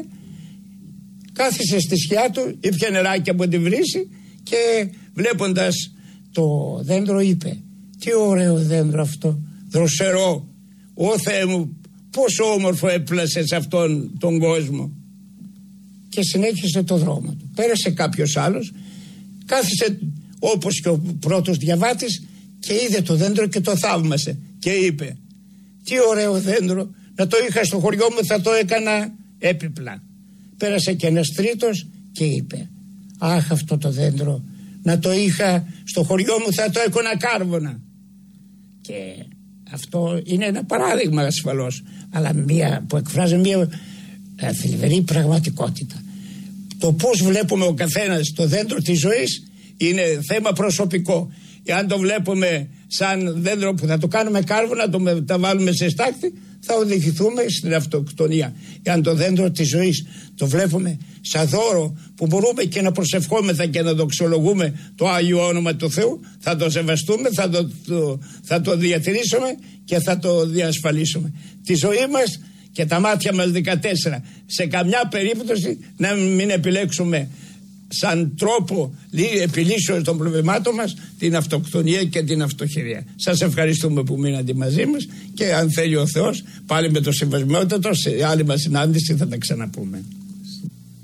κάθισε στη σκιά του, ήπια νεράκι από τη βρύση και βλέποντας το δέντρο είπε: τι ωραίο δέντρο αυτό, δροσερό, Ω Θεέ μου, πόσο όμορφο έπλασε σε αυτόν τον κόσμο. Και συνέχισε το δρόμο του. Πέρασε κάποιος άλλος, κάθισε όπως και ο πρώτος διαβάτης και είδε το δέντρο και το θαύμασε και είπε: τι ωραίο δέντρο, να το είχα στο χωριό μου θα το έκανα έπιπλα. Πέρασε και ένας τρίτος και είπε: αχ, αυτό το δέντρο να το είχα στο χωριό μου θα το έκανα κάρβωνα. Και αυτό είναι ένα παράδειγμα ασφαλώς, αλλά μια, που εκφράζει μια ε, θλιβερή πραγματικότητα. Το πώς βλέπουμε ο καθένας το δέντρο της ζωής είναι θέμα προσωπικό. Εάν το βλέπουμε σαν δέντρο που θα το κάνουμε κάρβωνα, το μεταβάλουμε σε στάχτη, θα οδηγηθούμε στην αυτοκτονία. Εάν το δέντρο της ζωής το βλέπουμε σαν δώρο που μπορούμε και να προσευχόμεθα και να δοξολογούμε το Άγιο Όνομα του Θεού, θα το σεβαστούμε, θα το, το, θα το διατηρήσουμε και θα το διασφαλίσουμε. Τη ζωή μας και τα μάτια μας δεκατέσσερα. Σε καμιά περίπτωση να μην επιλέξουμε σαν τρόπο επιλύσεως των προβλημάτων μας την αυτοκτονία και την αυτοχειρία. Σας ευχαριστούμε που μείνατε μαζί μας και αν θέλει ο Θεός πάλι με το σεβασμιότατο σε άλλη μας συνάντηση θα τα ξαναπούμε.